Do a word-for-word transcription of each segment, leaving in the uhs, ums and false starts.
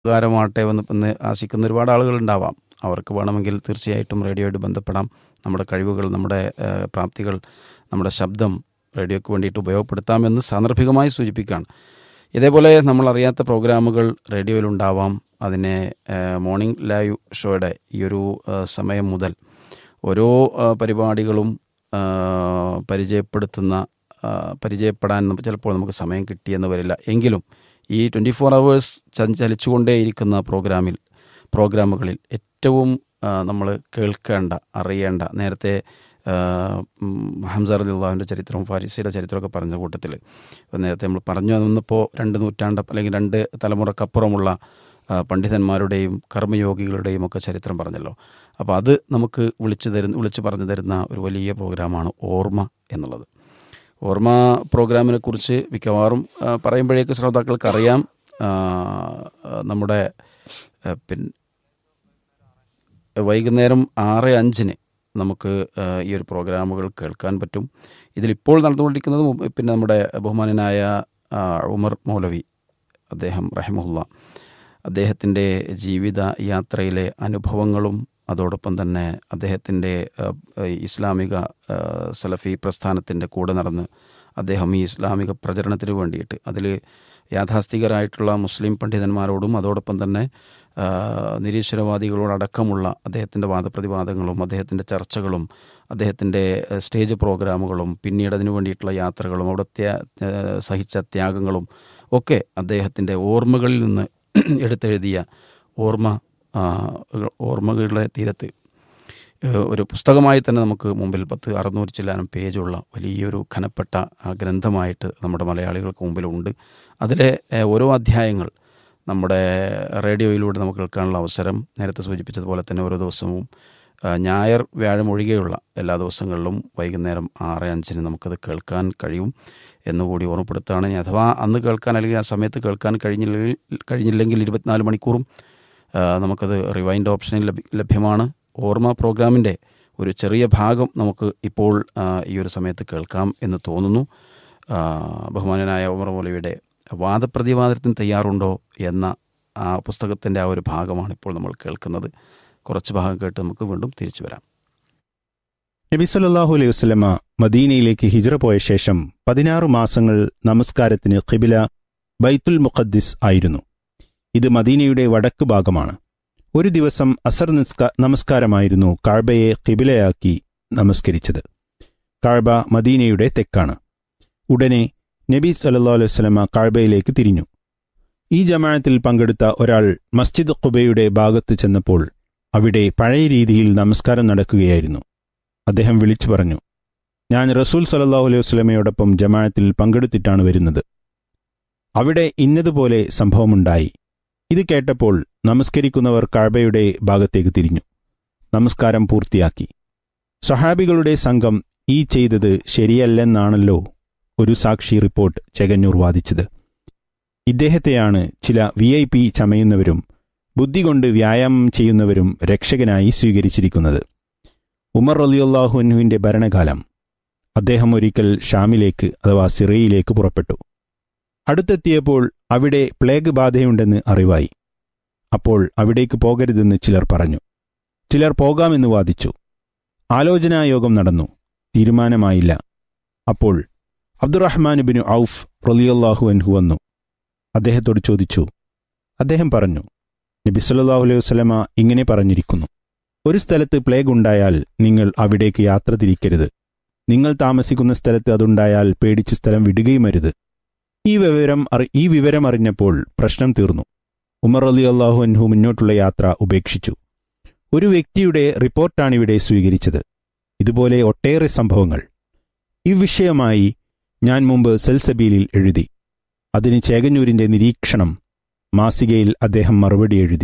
ഉപകാരമാകട്ടെ എന്ന് എന്ന് ആശിക്കുന്ന ഒരുപാട് ആളുകളുണ്ടാവാം. അവർക്ക് വേണമെങ്കിൽ തീർച്ചയായിട്ടും റേഡിയോയായിട്ട് ബന്ധപ്പെടാം. നമ്മുടെ കഴിവുകൾ, നമ്മുടെ ഏഹ്, പ്രാപ്തികൾ, നമ്മുടെ ശബ്ദം റേഡിയോയ്ക്ക് വേണ്ടിയിട്ട് ഉപയോഗപ്പെടുത്താമെന്ന് സാന്ദർഭികമായി സൂചിപ്പിക്കുകയാണ്. ഇതേപോലെ നമ്മളറിയാത്ത പ്രോഗ്രാമുകൾ റേഡിയോയിലുണ്ടാവാം. അതിനെ ഏഹ്, മോർണിംഗ് ലൈവ് ഷോയുടെ ഈ ഒരു ഏഹ്, സമയം മുതൽ ഓരോ ഏഹ്, പരിപാടികളും ഏഹ്, പരിചയപ്പെടുത്തുന്ന ഏഹ്, പരിചയപ്പെടാൻ നമുക്ക് ചിലപ്പോൾ നമുക്ക് സമയം കിട്ടിയെന്ന് വരില്ല. എങ്കിലും ഈ ട്വൻറ്റി ഫോർ അവേഴ്സ് ചലിച്ചുകൊണ്ടേയിരിക്കുന്ന പ്രോഗ്രാമിൽ പ്രോഗ്രാമുകളിൽ ഏറ്റവും നമ്മൾ കേൾക്കേണ്ട, അറിയേണ്ട, നേരത്തെ ഹംസ റളിയല്ലാഹുവിൻ്റെ ചരിത്രവും ഫാരിസിയുടെ ചരിത്രമൊക്കെ പറഞ്ഞ കൂട്ടത്തിൽ നേരത്തെ നമ്മൾ പറഞ്ഞു വന്നപ്പോൾ രണ്ട് നൂറ്റാണ്ട് അല്ലെങ്കിൽ രണ്ട് തലമുറക്കപ്പുറമുള്ള ആ, പണ്ഡിതന്മാരുടെയും കർമ്മയോഗികളുടെയും ഒക്കെ ചരിത്രം പറഞ്ഞല്ലോ. അപ്പോൾ അത് നമുക്ക് വിളിച്ചു തരുന്ന വിളിച്ചു പറഞ്ഞു തരുന്ന ഒരു വലിയ പ്രോഗ്രാമാണ് ഓർമ്മ എന്നുള്ളത്. ഓർമ്മ പ്രോഗ്രാമിനെ കുറിച്ച് മിക്കവാറും ആ, പറയുമ്പോഴേക്ക് ശ്രോതാക്കൾക്ക് അറിയാം. ആ, നമ്മുടെ ആ, പിൻ വൈകുന്നേരം ആറ് അഞ്ചിന് നമുക്ക് ആ, ഈ ഒരു പ്രോഗ്രാമുകൾ കേൾക്കാൻ പറ്റും. ഇതിലിപ്പോൾ നടന്നുകൊണ്ടിരിക്കുന്നത് മു- പിന്നെ നമ്മുടെ ബഹുമാനനായ ആ, ഉമർ മൗലവി അദ്ദേഹം റഹിമഹുല്ല അദ്ദേഹത്തിൻ്റെ ജീവിത യാത്രയിലെ അനുഭവങ്ങളും അതോടൊപ്പം തന്നെ അദ്ദേഹത്തിൻ്റെ ആ, ഇസ്ലാമിക ആ, സലഫി പ്രസ്ഥാനത്തിൻ്റെ കൂടെ നടന്ന് അദ്ദേഹം ഈ ഇസ്ലാമിക പ്രചരണത്തിന് വേണ്ടിയിട്ട് അതിൽ യാഥാസ്ഥികരായിട്ടുള്ള മുസ്ലിം പണ്ഡിതന്മാരോടും അതോടൊപ്പം തന്നെ ആ, നിരീശ്വരവാദികളോടക്കമുള്ള അദ്ദേഹത്തിൻ്റെ വാദപ്രതിവാദങ്ങളും അദ്ദേഹത്തിൻ്റെ ചർച്ചകളും അദ്ദേഹത്തിൻ്റെ ഏഹ്, സ്റ്റേജ് പ്രോഗ്രാമുകളും പിന്നീട് അതിനു വേണ്ടിയിട്ടുള്ള യാത്രകളും അവിടുത്തെ ഏഹ്, സഹിച്ച ത്യാഗങ്ങളും ഒക്കെ അദ്ദേഹത്തിൻ്റെ ഓർമ്മകളിൽ നിന്ന് എടുത്തെഴുതിയ ഓർമ്മ ആ, ഓർമ്മകളുടെ തീരത്ത് ഏഹ്, ഒരു പുസ്തകമായി തന്നെ നമുക്ക് മുമ്പിൽ പത്ത് അറുന്നൂറ് ചില്ലാനം പേജുള്ള വലിയൊരു ഘനപ്പെട്ട ആ ഗ്രന്ഥമായിട്ട് നമ്മുടെ മലയാളികൾക്ക് മുമ്പിലുണ്ട്. അതിലെ ഏഹ്, ഓരോ അധ്യായങ്ങൾ നമ്മുടെ റേഡിയോയിലൂടെ നമുക്ക് കേൾക്കാനുള്ള അവസരം നേരത്തെ സൂചിപ്പിച്ചതുപോലെ തന്നെ ഓരോ ദിവസവും ആ, ഞായർ വ്യാഴം ഒഴികെയുള്ള എല്ലാ ദിവസങ്ങളിലും വൈകുന്നേരം ആറ് അഞ്ചിന് നമുക്കത് കേൾക്കാൻ കഴിയും എന്നുകൂടി ഓർമ്മപ്പെടുത്തുകയാണ്. ഇനി അഥവാ അന്ന് കേൾക്കാൻ അല്ലെങ്കിൽ ആ സമയത്ത് കേൾക്കാൻ കഴിഞ്ഞില്ലെങ്കിൽ കഴിഞ്ഞില്ലെങ്കിൽ ഇരുപത്തിനാല് മണിക്കൂറും ആ, നമുക്കത് റിവൈൻഡ് ഓപ്ഷനിൽ ലഭ്യ ലഭ്യമാണ്. ഓർമ്മ പ്രോഗ്രാമിൻ്റെ ഒരു ചെറിയ ഭാഗം നമുക്ക് ഇപ്പോൾ ആ, ഈ ഒരു സമയത്ത് കേൾക്കാം എന്ന് തോന്നുന്നു. ആ, ബഹുമാനനായ ഉമർ മൗലവിയുടെ വാദപ്രതിവാദത്തിന് തയ്യാറുണ്ടോ എന്ന ആ പുസ്തകത്തിൻ്റെ ആ ഒരു ഭാഗമാണ് ഇപ്പോൾ നമ്മൾ കേൾക്കുന്നത്. കുറച്ച് ഭാഗം കേട്ട് നമുക്ക് വീണ്ടും തിരിച്ചു വരാം. നബി സല്ലല്ലാഹു അലൈഹി വസല്ലമ മദീനയിലേക്ക് ഹിജ്റ പോയ ശേഷം പതിനാറ് മാസങ്ങൾ നമസ്കാരത്തിന് ഖിബില ബൈത്തുൽ മുഖദ്ദിസ് ആയിരുന്നു. ഇത് മദീനയുടെ വടക്ക് ഭാഗമാണ്. ഒരു ദിവസം അസർ നിസ്ക നമസ്കാരമായിരുന്നു കഅബയെ ഖിബിലയാക്കി നമസ്കരിച്ചത്. കഅബ മദീനയുടെ തെക്കാണ്. ഉടനെ നബി സല്ലല്ലാഹു അലൈഹി വസല്ലമ കഅബയിലേക്ക് തിരിഞ്ഞു. ഈ ജമാഅത്തിൽ പങ്കെടുത്ത ഒരാൾ മസ്ജിദ് ഖുബയുടെ ഭാഗത്ത് ചെന്നപ്പോൾ അവിടെ പഴയ രീതിയിൽ നമസ്കാരം നടക്കുകയായിരുന്നു. അദ്ദേഹം വിളിച്ചു പറഞ്ഞു, ഞാൻ റസൂൽ സല്ലല്ലാഹു അലൈഹി വസല്ലമയോടൊപ്പം ജമാഅത്തിൽ പങ്കെടുത്തിട്ടാണ് വരുന്നത്. അവിടെ ഇന്നതുപോലെ സംഭവമുണ്ടായി. ഇത് കേട്ടപ്പോൾ നമസ്കരിക്കുന്നവർ കഅബയുടെ ഭാഗത്തേക്ക് തിരിഞ്ഞു. നമസ്കാരം പൂർത്തിയാക്കി. സ്വഹാബികളുടെ സംഘം ഈ ചെയ്തത് ശരിയല്ലെന്നാണല്ലോ ഒരു സാക്ഷി റിപ്പോർട്ട് ചെകന്നൂർ വാദിച്ചത്. ഇദ്ദേഹത്തെയാണ് ചില വി ഐ പി ചമയുന്നവരും ബുദ്ധി കൊണ്ട് വ്യായാമം ചെയ്യുന്നവരും രക്ഷകനായി സ്വീകരിച്ചിരിക്കുന്നത്. ഉമർ റളിയല്ലാഹു അൻഹുവിൻ്റെ ഭരണകാലം. അദ്ദേഹം ഒരിക്കൽ ഷാമിലേക്ക് അഥവാ സിറിയയിലേക്ക് പുറപ്പെട്ടു. അടുത്തെത്തിയപ്പോൾ അവിടെ പ്ലേഗ് ബാധയുണ്ടെന്ന് അറിവായി. അപ്പോൾ അവിടേക്ക് പോകരുതെന്ന് ചിലർ പറഞ്ഞു. ചിലർ പോകാമെന്ന് വാദിച്ചു. ആലോചനായോഗം നടന്നു. തീരുമാനമായില്ല. അപ്പോൾ അബ്ദുറഹ്മാൻ ഇബ്നു ഔഫ് റളിയല്ലാഹു അൻഹു വന്നു. അദ്ദേഹത്തോട് ചോദിച്ചു. അദ്ദേഹം പറഞ്ഞു, നബി സല്ലല്ലാഹു അലൈഹി വസല്ലമ ഇങ്ങനെ പറഞ്ഞിരിക്കുന്നു, ഒരു സ്ഥലത്ത് പ്ലേഗ് ഉണ്ടായാൽ നിങ്ങൾ അവിടേക്ക് യാത്ര തിരിക്കരുത്. നിങ്ങൾ താമസിക്കുന്ന സ്ഥലത്ത് അതുണ്ടായാൽ പേടിച്ച് സ്ഥലം വിടുകയും അരുത്. ഈ വിവരം അറി ഈ വിവരം അറിഞ്ഞപ്പോൾ പ്രശ്നം തീർന്നു. ഉമർ റളിയല്ലാഹു അൻഹു മുന്നോട്ടുള്ള യാത്ര ഉപേക്ഷിച്ചു. ഒരു വ്യക്തിയുടെ റിപ്പോർട്ടാണിവിടെ സ്വീകരിച്ചത്. ഇതുപോലെ ഒട്ടേറെ സംഭവങ്ങൾ. ഈ വിഷയമായി ഞാൻ മുമ്പ് സൽസബീലിൽ എഴുതി. അതിന് ചേകന്നൂരിൻ്റെ നിരീക്ഷണം മാസികയിൽ അദ്ദേഹം മറുപടി എഴുതി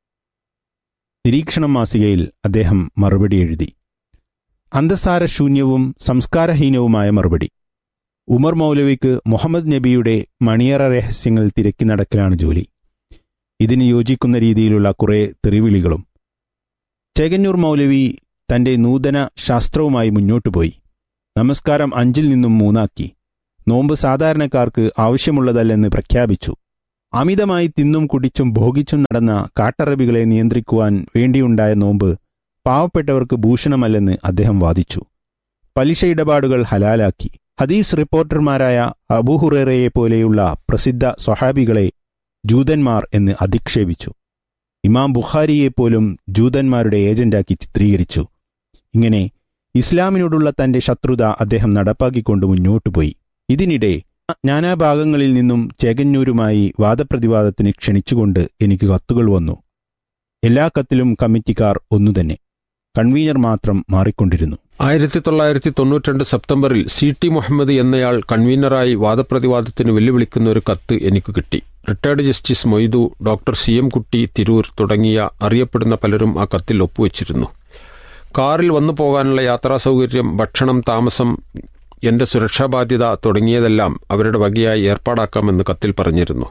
നിരീക്ഷണം മാസികയിൽ അദ്ദേഹം മറുപടി എഴുതി അന്തസാരശൂന്യവും സംസ്കാരഹീനവുമായ മറുപടി. ഉമർ മൗലവിക്ക് മുഹമ്മദ് നബിയുടെ മണിയറ രഹസ്യങ്ങൾ തിരക്കി നടക്കലാണ് ജോലി. ഇതിന് യോജിക്കുന്ന രീതിയിലുള്ള കുറേ തെറിവിളികളും. ചേകന്നൂർ മൗലവി തൻ്റെ നൂതന ശാസ്ത്രവുമായി മുന്നോട്ടുപോയി. നമസ്കാരം അഞ്ചിൽ നിന്നും മൂന്നാക്കി. നോമ്പ് സാധാരണക്കാർക്ക് ആവശ്യമുള്ളതല്ലെന്ന് പ്രഖ്യാപിച്ചു. അമിതമായി തിന്നും കുടിച്ചും ഭോഗിച്ചും നടന്ന കാട്ടറബികളെ നിയന്ത്രിക്കുവാൻ വേണ്ടിയുണ്ടായ നോമ്പ് പാവപ്പെട്ടവർക്ക് ഭൂഷണമല്ലെന്ന് അദ്ദേഹം വാദിച്ചു. പലിശ ഇടപാടുകൾ ഹലാലാക്കി. ഹദീസ് റിപ്പോർട്ടർമാരായ അബൂഹുറൈറയെ പോലെയുള്ള പ്രസിദ്ധ സ്വഹാബികളെ ജൂതന്മാർ എന്ന് അധിക്ഷേപിച്ചു. ഇമാം ബുഖാരിയെപ്പോലും ജൂതന്മാരുടെ ഏജന്റാക്കി ചിത്രീകരിച്ചു. ഇങ്ങനെ ഇസ്ലാമിനോടുള്ള തന്റെ ശത്രുത അദ്ദേഹം നടപ്പാക്കിക്കൊണ്ട് മുന്നോട്ടുപോയി. ഇതിനിടെ നാനാഭാഗങ്ങളിൽ നിന്നും ചേകന്നൂരുമായി വാദപ്രതിവാദത്തിന് ക്ഷണിച്ചുകൊണ്ട് എനിക്ക് കത്തുകൾ വന്നു. എല്ലാ കത്തിലും കമ്മിറ്റിക്കാർ ഒന്നുതന്നെ, കൺവീനർ മാത്രം മാറിക്കൊണ്ടിരുന്നു. ആയിരത്തി തൊള്ളായിരത്തി തൊണ്ണൂറ്റിരണ്ട് സെപ്റ്റംബറിൽ സി ടി മുഹമ്മദ് എന്നയാൾ കൺവീനറായി വാദപ്രതിവാദത്തിന് വെല്ലുവിളിക്കുന്ന ഒരു കത്ത് എനിക്ക് കിട്ടി. Retired justice Moidu, doctor C M കുട്ടി തിരൂർ തുടങ്ങിയ അറിയപ്പെടുന്ന പലരും ആ കത്തിൽ ഒപ്പുവെച്ചിരുന്നു. കാറിൽ വന്നു പോകാനുള്ള യാത്രാ സൗകര്യം, ഭക്ഷണം, താമസം, എൻ്റെ സുരക്ഷാ ബാധ്യത തുടങ്ങിയതെല്ലാം അവരുടെ വകയായി ഏർപ്പാടാക്കാമെന്ന് കത്തിൽ പറഞ്ഞിരുന്നു.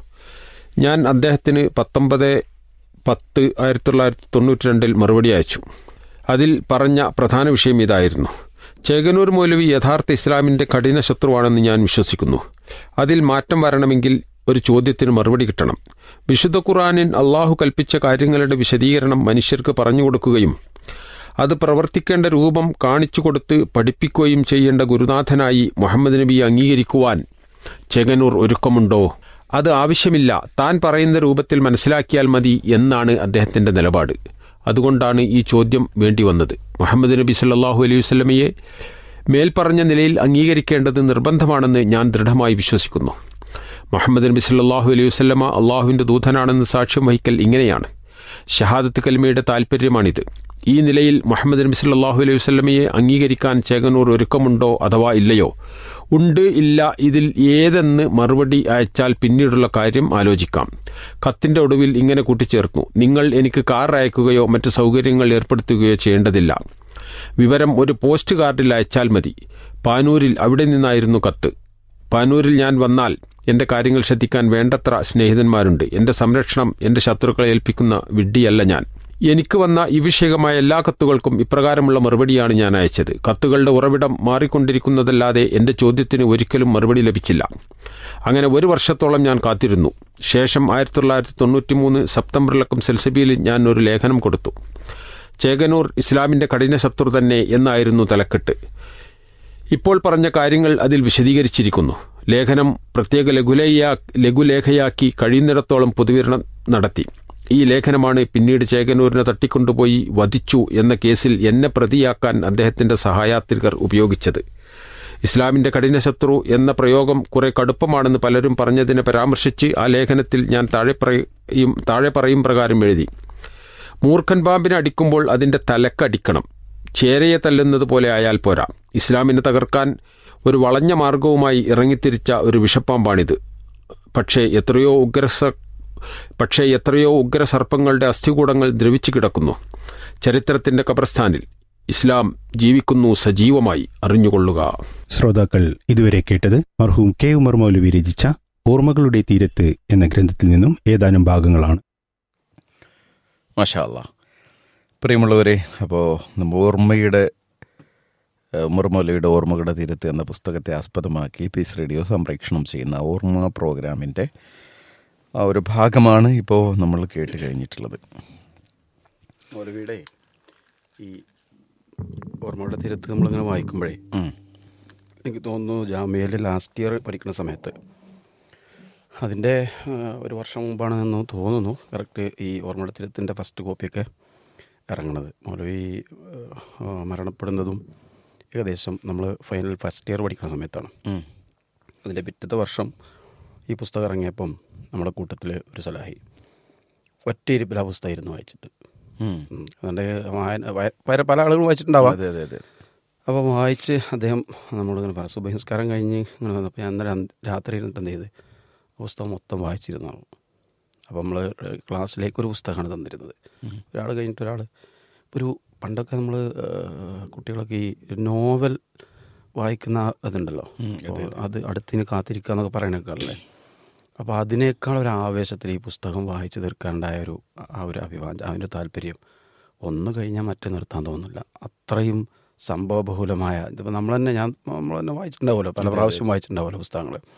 ഞാൻ അദ്ദേഹത്തിന് പത്തൊമ്പത് പത്ത് ആയിരത്തി തൊള്ളായിരത്തി തൊണ്ണൂറ്റി രണ്ടിൽ മറുപടി അയച്ചു. അതിൽ പറഞ്ഞ പ്രധാന വിഷയം ഇതായിരുന്നു: ചേകനൂർ മൗലവി യഥാർത്ഥ ഇസ്ലാമിൻ്റെ കഠിന ശത്രുവാണെന്ന് ഞാൻ വിശ്വസിക്കുന്നു. അതിൽ മാറ്റം വരണമെങ്കിൽ ഒരു ചോദ്യത്തിന് മറുപടി കിട്ടണം. വിശുദ്ധ ഖുർആനിൽ അള്ളാഹു കൽപ്പിച്ച കാര്യങ്ങളുടെ വിശദീകരണം മനുഷ്യർക്ക് പറഞ്ഞു കൊടുക്കുകയും അത് പ്രവർത്തിക്കേണ്ട രൂപം കാണിച്ചു കൊടുത്ത് പഠിപ്പിക്കുകയും ചെയ്യേണ്ട ഗുരുനാഥനായി മുഹമ്മദ് നബിയെ അംഗീകരിക്കുവാൻ ചേകനൂർ ഒരുക്കമുണ്ടോ? അത് ആവശ്യമില്ല, താൻ പറയുന്ന രൂപത്തിൽ മനസ്സിലാക്കിയാൽ മതി എന്നാണ് അദ്ദേഹത്തിൻ്റെ നിലപാട്. അതുകൊണ്ടാണ് ഈ ചോദ്യം വേണ്ടി വന്നത്. മുഹമ്മദ് നബി സല്ലല്ലാഹു അലൈഹി വസല്ലമയെ മേൽപ്പറഞ്ഞ നിലയിൽ അംഗീകരിക്കേണ്ടത് നിർബന്ധമാണെന്ന് ഞാൻ ദൃഢമായി വിശ്വസിക്കുന്നു. മുഹമ്മദ് നബി സല്ലല്ലാഹു അലൈഹി വസല്ലമ അള്ളാഹുവിൻ്റെ ദൂതനാണെന്ന് സാക്ഷ്യം വഹിക്കൽ ഇങ്ങനെയാണ്. ഷഹാദത്ത് കലിമയുടെ താൽപ്പര്യമാണിത്. ഈ നിലയിൽ മുഹമ്മദ് നബി സല്ലല്ലാഹു അലൈഹി വസല്ലമയെ അംഗീകരിക്കാൻ ചേകനൂർ ഒരുക്കമുണ്ടോ അഥവാ ഇല്ലയോ? ഉണ്ട്, ഇല്ല, ഇതിൽ ഏതെന്ന് മറുപടി അയച്ചാൽ പിന്നീടുള്ള കാര്യം ആലോചിക്കാം. കത്തിൻ്റെ ഒടുവിൽ ഇങ്ങനെ കൂട്ടിച്ചേർത്തു: നിങ്ങൾ എനിക്ക് കാർ അയക്കുകയോ മറ്റ് സൗകര്യങ്ങൾ ഏർപ്പെടുത്തുകയോ ചെയ്യേണ്ടതില്ല. വിവരം ഒരു പോസ്റ്റ് കാർഡിൽ അയച്ചാൽ മതി. പാനൂരിൽ, അവിടെ നിന്നായിരുന്നു കത്ത്. പാനൂരിൽ ഞാൻ വന്നാൽ എൻ്റെ കാര്യങ്ങൾ ശ്രദ്ധിക്കാൻ വേണ്ടത്ര സ്നേഹിതന്മാരുണ്ട്. എൻ്റെ സംരക്ഷണം എൻ്റെ ശത്രുക്കളെ ഏൽപ്പിക്കുന്ന വിഡ്ഢിയല്ല ഞാൻ. എനിക്ക് വന്ന ഈ വിഷയകമായ എല്ലാ കത്തുകൾക്കും ഇപ്രകാരമുള്ള മറുപടിയാണ് ഞാൻ അയച്ചത്. കത്തുകളുടെ ഉറവിടം മാറിക്കൊണ്ടിരിക്കുന്നതല്ലാതെ എൻ്റെ ചോദ്യത്തിന് ഒരിക്കലും മറുപടി ലഭിച്ചില്ല. അങ്ങനെ ഒരു വർഷത്തോളം ഞാൻ കാത്തിരുന്നു. ശേഷം ആയിരത്തി തൊള്ളായിരത്തി തൊണ്ണൂറ്റി മൂന്ന് സെപ്റ്റംബറിലക്കം സെൽസബിയിൽ ഞാൻ ഒരു ലേഖനം കൊടുത്തു. ചേകനൂർ ഇസ്ലാമിൻ്റെ കഠിന ശത്രു തന്നെ എന്നായിരുന്നു തലക്കെട്ട്. ഇപ്പോൾ പറഞ്ഞ കാര്യങ്ങൾ അതിൽ വിശദീകരിച്ചിരിക്കുന്നു. ലേഖനം പ്രത്യേക ലഘുലേഖയാ ലഘുലേഖയാക്കി കഴിയുന്നിടത്തോളം പൊതുവിതരണം നടത്തി. ഈ ലേഖനമാണ് പിന്നീട് ചേകനൂരിനെ തട്ടിക്കൊണ്ടുപോയി വധിച്ചു എന്ന കേസിൽ എന്നെ പ്രതിയാക്കാൻ അദ്ദേഹത്തിൻ്റെ സഹായാത്രികർ ഉപയോഗിച്ചത്. ഇസ്ലാമിൻ്റെ കഠിനശത്രു എന്ന പ്രയോഗം കുറെ കടുപ്പമാണെന്ന് പലരും പറഞ്ഞതിനെ പരാമർശിച്ച് ആ ലേഖനത്തിൽ ഞാൻ താഴെ പറയും താഴെ പറയും പ്രകാരം എഴുതി: മൂർഖൻ പാമ്പിനെ അടിക്കുമ്പോൾ അതിൻ്റെ തലക്കടിക്കണം. ചേരയെ തല്ലുന്നത് പോലെ ആയാൽ പോരാ. ഇസ്ലാമിനെ തകർക്കാൻ ഒരു വളഞ്ഞ മാർഗവുമായി ഇറങ്ങിത്തിരിച്ച ഒരു വിഷപ്പാമ്പാണിത്. പക്ഷേ എത്രയോ ഉഗ്രസ പക്ഷേ എത്രയോ ഉഗ്രസർപ്പങ്ങളുടെ അസ്ഥികൂടങ്ങൾ ദ്രവിച്ചു കിടക്കുന്നു. ചരിത്രത്തിൻ്റെ കബർസ്ഥാനിൽ ഇസ്ലാം ജീവിക്കുന്നു സജീവമായി, അറിഞ്ഞുകൊള്ളുക. ശ്രോതാക്കൾ ഇതുവരെ കേട്ടത് മർഹൂം കെ ഉമർ മൗലവി രചിച്ച ഓർമ്മകളുടെ തീരത്ത് എന്ന ഗ്രന്ഥത്തിൽ നിന്നും ഏതാനും ഭാഗങ്ങളാണ്. മാഷാ അല്ലാഹ്. പ്രിയമുള്ളവരെ, അപ്പോൾ ഓർമ്മയുടെ ഉമർ മൗലവിയുടെ ഓർമ്മകളുടെ തീരത്ത് എന്ന പുസ്തകത്തെ ആസ്പദമാക്കി പീസ് റേഡിയോ സംപ്രേക്ഷണം ചെയ്യുന്ന ഓർമ്മ പ്രോഗ്രാമിൻ്റെ ആ ഒരു ഭാഗമാണ് ഇപ്പോൾ നമ്മൾ കേട്ട് കഴിഞ്ഞിട്ടുള്ളത്. മൗലവിയുടെ ഈ ഓർമ്മകളുടെ തീരത്ത് നമ്മളിങ്ങനെ വായിക്കുമ്പോഴേ എനിക്ക് തോന്നുന്നു ജാമ്യയിൽ ലാസ്റ്റ് ഇയർ പഠിക്കുന്ന സമയത്ത്, അതിൻ്റെ ഒരു വർഷം മുമ്പാണെന്ന് തോന്നുന്നു കറക്റ്റ്, ഈ ഓർമ്മയുടെ തീരത്തിൻ്റെ ഫസ്റ്റ് കോപ്പിയൊക്കെ ഇറങ്ങണത്. മൗലവി മരണപ്പെടുന്നതും ഏകദേശം നമ്മൾ ഫൈനൽ ഫസ്റ്റ് ഇയർ പഠിക്കുന്ന സമയത്താണ്. അതിൻ്റെ പിറ്റത്തെ വർഷം ഈ പുസ്തകം ഇറങ്ങിയപ്പം നമ്മുടെ കൂട്ടത്തിൽ ഒരു സലാഹി ഒറ്റയിരിപ്പിൽ ആ പുസ്തകമായിരുന്നു വായിച്ചിട്ട്. അതുകൊണ്ട് വായന പല ആളുകളും വായിച്ചിട്ടുണ്ടാവാം. അതെ അതെ അതെ അപ്പോൾ വായിച്ച് അദ്ദേഹം നമ്മളിങ്ങനെ പറഞ്ഞു, സുബഹി നിസ്കാരം കഴിഞ്ഞ് ഇങ്ങനെ വന്നപ്പോൾ ഞാൻ അന്നേരം രാത്രി ഇരുന്നിട്ട് എന്ത് ചെയ്ത് പുസ്തകം മൊത്തം വായിച്ചിരുന്നു. അപ്പോൾ നമ്മൾ ക്ലാസ്സിലേക്ക് ഒരു പുസ്തകമാണ് തന്നിരുന്നത്. ഒരാൾ കഴിഞ്ഞിട്ട് ഒരാൾ ഒരു പണ്ടൊക്കെ നമ്മൾ കുട്ടികളൊക്കെ ഈ നോവൽ വായിക്കുന്ന അതുണ്ടല്ലോ, അത് അടുത്തിന് കാത്തിരിക്കുക എന്നൊക്കെ പറയണൊക്കെ അല്ലേ. അപ്പോൾ അതിനേക്കാൾ ഒരു ആവേശത്തിൽ ഈ പുസ്തകം വായിച്ച് തീർക്കാനുണ്ടായ ഒരു ആ ഒരു അഭിവാഞ്ച ആ ഒരു താല്പര്യം ഒന്ന് കഴിഞ്ഞാൽ മറ്റേ നിർത്താൻ തോന്നുന്നില്ല. അത്രയും സംഭവബഹുലമായ, ഇതിപ്പോൾ നമ്മൾ തന്നെ ഞാൻ നമ്മൾ തന്നെ വായിച്ചിട്ടുണ്ടാവുമല്ലോ, പല പ്രാവശ്യം വായിച്ചിട്ടുണ്ടാവുമല്ലോ പുസ്തകങ്ങൾ.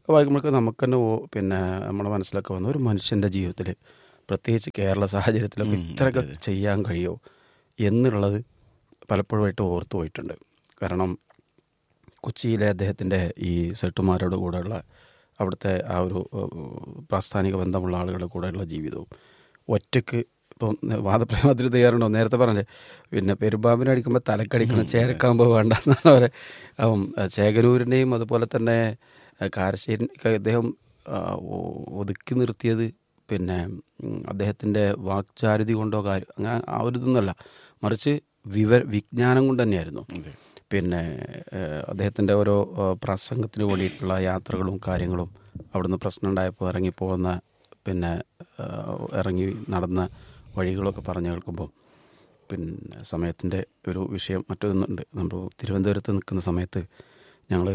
വായിക്കുമ്പോഴൊക്കെ നമുക്ക് തന്നെ ഓ- പിന്നെ നമ്മുടെ മനസ്സിലൊക്കെ വന്ന ഒരു മനുഷ്യൻ്റെ ജീവിതത്തിൽ പ്രത്യേകിച്ച് കേരള സാഹചര്യത്തിലൊക്കെ ഇത്രയൊക്കെ ചെയ്യാൻ കഴിയുമോ എന്നുള്ളത് പലപ്പോഴുമായിട്ട് ഓർത്തു പോയിട്ടുണ്ട്. കാരണം കൊച്ചിയിലെ അദ്ദേഹത്തിൻ്റെ ഈ സെട്ടുമാരോട് കൂടെയുള്ള അവിടുത്തെ ആ ഒരു പ്രാസ്ഥാനിക ബന്ധമുള്ള ആളുകളുടെ കൂടെയുള്ള ജീവിതവും ഒറ്റയ്ക്ക് ഇപ്പം വാദപ്രയോഗത്തിന് തയ്യാറുണ്ടോ നേരത്തെ പറഞ്ഞേ പിന്നെ പെരുമ്പാമ്പിനെ അടിക്കുമ്പോൾ തലക്കടിക്കണം ചേരക്കാകുമ്പോൾ വേണ്ട എന്നാണ് അവരെ. അപ്പം ചേകനൂരിൻ്റെയും അതുപോലെ തന്നെ കാരശ്ശേരി അദ്ദേഹം ഒതുക്കി നിർത്തിയത് പിന്നെ അദ്ദേഹത്തിൻ്റെ വാക്ചാരുതി കൊണ്ടോ കാര്യം അങ്ങനെ ആ ഒരു ഇതൊന്നുമല്ല, മറിച്ച് വിവ വിജ്ഞാനം കൊണ്ട് തന്നെയായിരുന്നു. പിന്നെ അദ്ദേഹത്തിൻ്റെ ഓരോ പ്രസംഗത്തിന് വേണ്ടിയിട്ടുള്ള യാത്രകളും കാര്യങ്ങളും അവിടുന്ന് പ്രശ്നം ഉണ്ടായപ്പോൾ ഇറങ്ങിപ്പോകുന്ന പിന്നെ ഇറങ്ങി നടന്ന വഴികളൊക്കെ പറഞ്ഞു കേൾക്കുമ്പോൾ പിന്നെ സമയത്തിൻ്റെ ഒരു വിഷയം മറ്റൊന്നുണ്ട്. നമ്മൾ തിരുവനന്തപുരത്ത് നിൽക്കുന്ന സമയത്ത് ഞങ്ങൾ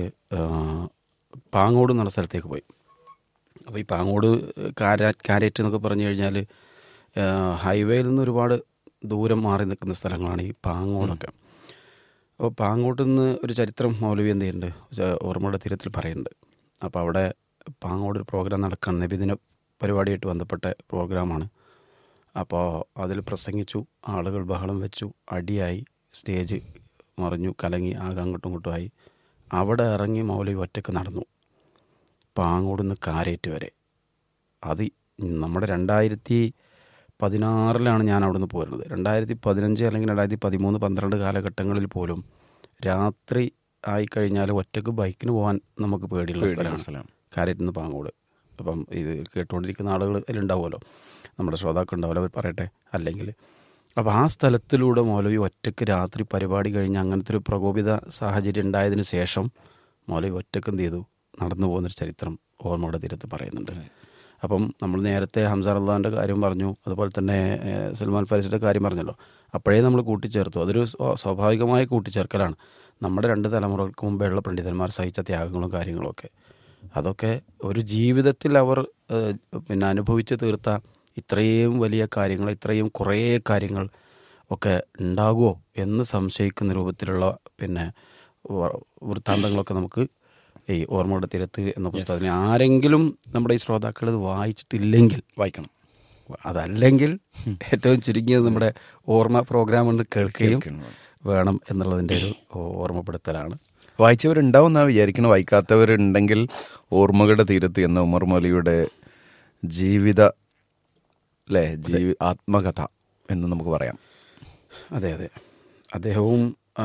പാങ്ങോട് എന്നുള്ള സ്ഥലത്തേക്ക് പോയി. അപ്പോൾ ഈ പാങ്ങോട് കാരാ കാരേറ്റ് എന്നൊക്കെ പറഞ്ഞു കഴിഞ്ഞാൽ ഹൈവേയിൽ നിന്ന് ഒരുപാട് ദൂരം മാറി നിൽക്കുന്ന സ്ഥലങ്ങളാണ് ഈ പാങ്ങോടൊക്കെ. അപ്പോൾ പാങ്ങോട്ട് നിന്ന് ഒരു ചരിത്രം മൗലവി എന്ത് ചെയ്യുന്നുണ്ട് ഓർമ്മയുടെ തീരത്തിൽ പറയുന്നുണ്ട്. അപ്പോൾ അവിടെ പാങ്ങോട് ഒരു പ്രോഗ്രാം നടക്കുകയാണ്, നബിദിന പരിപാടിയായിട്ട് ബന്ധപ്പെട്ട പ്രോഗ്രാമാണ്. അപ്പോൾ അതിൽ പ്രസംഗിച്ചു, ആളുകൾ ബഹളം വെച്ചു, അടിയായി, സ്റ്റേജ് മറിഞ്ഞു, കലങ്ങി, ആകെ അങ്ങോട്ടും ഇങ്ങോട്ടും ആയി. അവിടെ ഇറങ്ങി മൗലവി ഒറ്റയ്ക്ക് നടന്നു പാങ്ങോട് നിന്ന് കാരേറ്റ് വരെ. അത് നമ്മുടെ രണ്ടായിരത്തി പതിനാറിലാണ് ഞാൻ അവിടെ നിന്ന് പോരുന്നത്. രണ്ടായിരത്തി പതിനഞ്ച് അല്ലെങ്കിൽ രണ്ടായിരത്തി പതിമൂന്ന് പന്ത്രണ്ട് കാലഘട്ടങ്ങളിൽ പോലും രാത്രി ആയിക്കഴിഞ്ഞാൽ ഒറ്റയ്ക്ക് ബൈക്കിന് പോകാൻ നമുക്ക് പേടിയുള്ള സ്ഥലമാണ് കാരേറ്റ് നിന്ന് പാങ്ങോട്. അപ്പം ഇത് കേട്ടുകൊണ്ടിരിക്കുന്ന ആളുകൾ അതിലുണ്ടാവുമല്ലോ, നമ്മുടെ ശ്രോതാക്കൾ ഉണ്ടാവുമല്ലോ, അവർ പറയട്ടെ അല്ലെങ്കിൽ. അപ്പോൾ ആ സ്ഥലത്തിലൂടെ മൗലവി ഒറ്റയ്ക്ക് രാത്രി പരിപാടി കഴിഞ്ഞ് അങ്ങനത്തെ ഒരു പ്രകോപിത സാഹചര്യം ഉണ്ടായതിന് ശേഷം മൗലവി ഒറ്റയ്ക്ക് എന്ത് ചെയ്തു നടന്നു പോകുന്നൊരു ചരിത്രം ഓർമ്മയുടെ തീരത്ത് പറയുന്നുണ്ട്. അപ്പം നമ്മൾ നേരത്തെ ഹംസ റളിയല്ലാഹുവിൻ്റെ കാര്യം പറഞ്ഞു, അതുപോലെ തന്നെ സൽമാൻ ഫാരിസിയുടെ കാര്യം പറഞ്ഞല്ലോ. അപ്പോഴേ നമ്മൾ കൂട്ടിച്ചേർത്തു. അതൊരു സ്വാഭാവികമായ കൂട്ടിച്ചേർക്കലാണ്. നമ്മുടെ രണ്ട് തലമുറകൾക്ക് മുമ്പേയുള്ള പണ്ഡിതന്മാർ സഹിച്ച ത്യാഗങ്ങളും കാര്യങ്ങളൊക്കെ അതൊക്കെ ഒരു ജീവിതത്തിൽ അവർ പിന്നെ അനുഭവിച്ച് തീർത്ത ഇത്രയും വലിയ കാര്യങ്ങൾ, ഇത്രയും കുറേ കാര്യങ്ങൾ ഒക്കെ ഉണ്ടാകുമോ എന്ന് സംശയിക്കുന്ന രൂപത്തിലുള്ള പിന്നെ വൃത്താന്തങ്ങളൊക്കെ നമുക്ക് ഈ ഓർമ്മയുടെ തീരത്ത് എന്ന പുസ്തകത്തിന് ആരെങ്കിലും നമ്മുടെ ഈ ശ്രോതാക്കൾ ഇത് വായിച്ചിട്ടില്ലെങ്കിൽ വായിക്കണം. അതല്ലെങ്കിൽ ഏറ്റവും ചുരുങ്ങിയത് നമ്മുടെ ഓർമ്മ പ്രോഗ്രാം ഒന്ന് കേൾക്കുകയും വേണം എന്നുള്ളതിൻ്റെ ഒരു ഓർമ്മപ്പെടുത്തലാണ്. വായിച്ചവരുണ്ടാവും എന്നാണ് വിചാരിക്കണം. വായിക്കാത്തവരുണ്ടെങ്കിൽ ഓർമ്മകളുടെ തീരത്ത് എന്ന ഉമർ മൗലവിയുടെ ജീവിത അല്ലേ ജീവി ആത്മകഥ എന്ന് നമുക്ക് പറയാം. അതെ അതെ അദ്ദേഹവും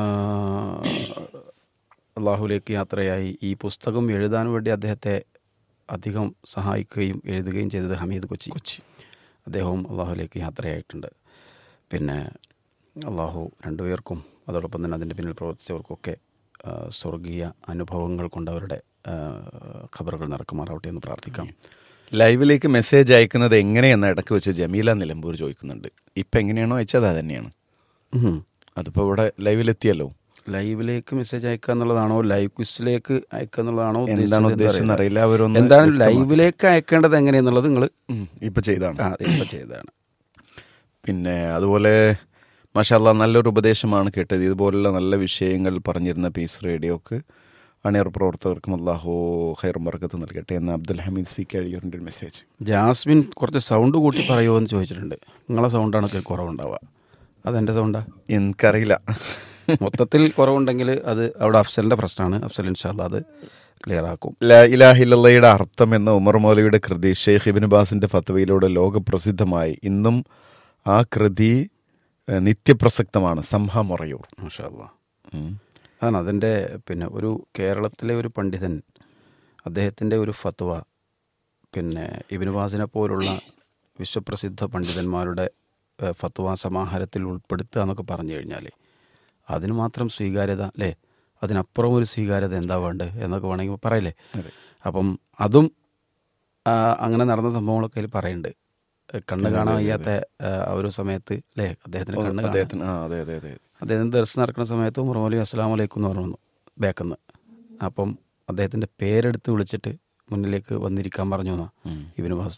അള്ളാഹുലേക്ക് യാത്രയായി. ഈ പുസ്തകം എഴുതാൻ വേണ്ടി അദ്ദേഹത്തെ അധികം സഹായിക്കുകയും എഴുതുകയും ചെയ്തത് ഹമീദ് കൊച്ചി കൊച്ചി അദ്ദേഹവും അള്ളാഹുലേക്ക് യാത്രയായിട്ടുണ്ട്. പിന്നെ അള്ളാഹു രണ്ടുപേർക്കും അതോടൊപ്പം തന്നെ അതിൻ്റെ പിന്നിൽ പ്രവർത്തിച്ചവർക്കൊക്കെ സ്വർഗീയ അനുഭവങ്ങൾ കൊണ്ട് അവരുടെ ഖബറുകൾ നിറക്കുമാറാവട്ടെ എന്ന് പ്രാർത്ഥിക്കാം. ലൈവിലേക്ക് മെസ്സേജ് അയക്കുന്നത് എങ്ങനെയെന്ന് ഇടയ്ക്ക് വെച്ച് ജമീല നിലമ്പൂർ ചോദിക്കുന്നുണ്ട്. ഇപ്പം എങ്ങനെയാണോ അയച്ചത് അത് തന്നെയാണ്. അതിപ്പോൾ ഇവിടെ ലൈവിലെത്തിയല്ലോ. ലൈവിലേക്ക് മെസ്സേജ് അയക്കുക എന്നുള്ളതാണോ ലൈവ് ക്വിസിലേക്ക് അയക്കുക എന്നുള്ളതാണോ എന്താണ് ഉദ്ദേശം അറിയില്ല. അവരൊന്നും എന്താണ് ലൈവിലേക്ക് അയക്കേണ്ടത് എങ്ങനെയെന്നുള്ളത് നിങ്ങൾ ഇപ്പൊ ചെയ്താണ് ഇപ്പൊ ചെയ്തതാണ്. പിന്നെ അതുപോലെ മാഷാ അല്ലാഹ് നല്ലൊരു ഉപദേശമാണ് കേട്ടത്. ഇതുപോലുള്ള നല്ല വിഷയങ്ങൾ പറഞ്ഞിരുന്ന പീസ് റേഡിയോക്ക് അണിയർ പ്രവർത്തകർക്കും അല്ലാഹു ഖൈറും ബർക്കത്തും നൽകട്ടെ എന്ന് അബ്ദുൽ ഹമീദ് സി കഴിയൂരിൻ്റെ ഒരു മെസ്സേജ്. ജാസ്മിൻ കുറച്ച് സൗണ്ട് കൂട്ടി പറയുമോ എന്ന് ചോദിച്ചിട്ടുണ്ട്. നിങ്ങളെ സൗണ്ടാണ് കുറവുണ്ടാവുക, അതെൻ്റെ സൗണ്ടാ എനിക്കറിയില്ല. മൊത്തത്തിൽ കുറവുണ്ടെങ്കിൽ അത് അവിടെ അഫ്സലിൻ്റെ പ്രശ്നമാണ്. അഫ്സൽ ഇൻഷാ അല്ലാഹ് അത് ക്ലിയർ ആക്കും. ലാ ഇലാഹ ഇല്ലല്ലാഹയുടെ അർത്ഥം എന്ന ഉമർ മൗലവിയുടെ കൃതി ഷെയ്ഖ് ഇബ്നു ബാസിന്റെ ഫത്വയിലൂടെ ലോകപ്രസിദ്ധമായി. ഇന്നും ആ കൃതി നിത്യപ്രസക്തമാണ്. സംഹ മൊറയൂർ മാഷാ അല്ലാഹ്. അതാണ് അതിൻ്റെ പിന്നെ ഒരു കേരളത്തിലെ ഒരു പണ്ഡിതൻ അദ്ദേഹത്തിൻ്റെ ഒരു ഫത്വ പിന്നെ ഇബ്നു ബാസിനെ പോലുള്ള വിശ്വപ്രസിദ്ധ പണ്ഡിതന്മാരുടെ ഫത്വ സമാഹാരത്തിൽ ഉൾപ്പെടുത്തുക എന്നൊക്കെ പറഞ്ഞു കഴിഞ്ഞാൽ അതിന് മാത്രം സ്വീകാര്യത അല്ലേ, അതിനപ്പുറം ഒരു സ്വീകാര്യത എന്താ വേണ്ടത് എന്നൊക്കെ വേണമെങ്കിൽ പറയില്ലേ. അപ്പം അതും അങ്ങനെ നടന്ന സംഭവങ്ങളൊക്കെ അതിൽ പറയുന്നുണ്ട്. കണ്ണ് കാണാൻ വയ്യാത്ത ആ ഒരു സമയത്ത് അല്ലേ അദ്ദേഹത്തിന് കണ്ണ് അദ്ദേഹത്തിന് അദ്ദേഹത്തിന് ദർശനം നടക്കുന്ന സമയത്ത് ഉമർ മൗലവി അസ്സലാമു അലൈക്കും എന്ന് പറഞ്ഞു ബാക്കിന്ന്. അപ്പം അദ്ദേഹത്തിൻ്റെ പേരെടുത്ത് വിളിച്ചിട്ട് മുന്നിലേക്ക് വന്നിരിക്കാൻ പറഞ്ഞു എന്നാ ഇബ്നു ബാസ്.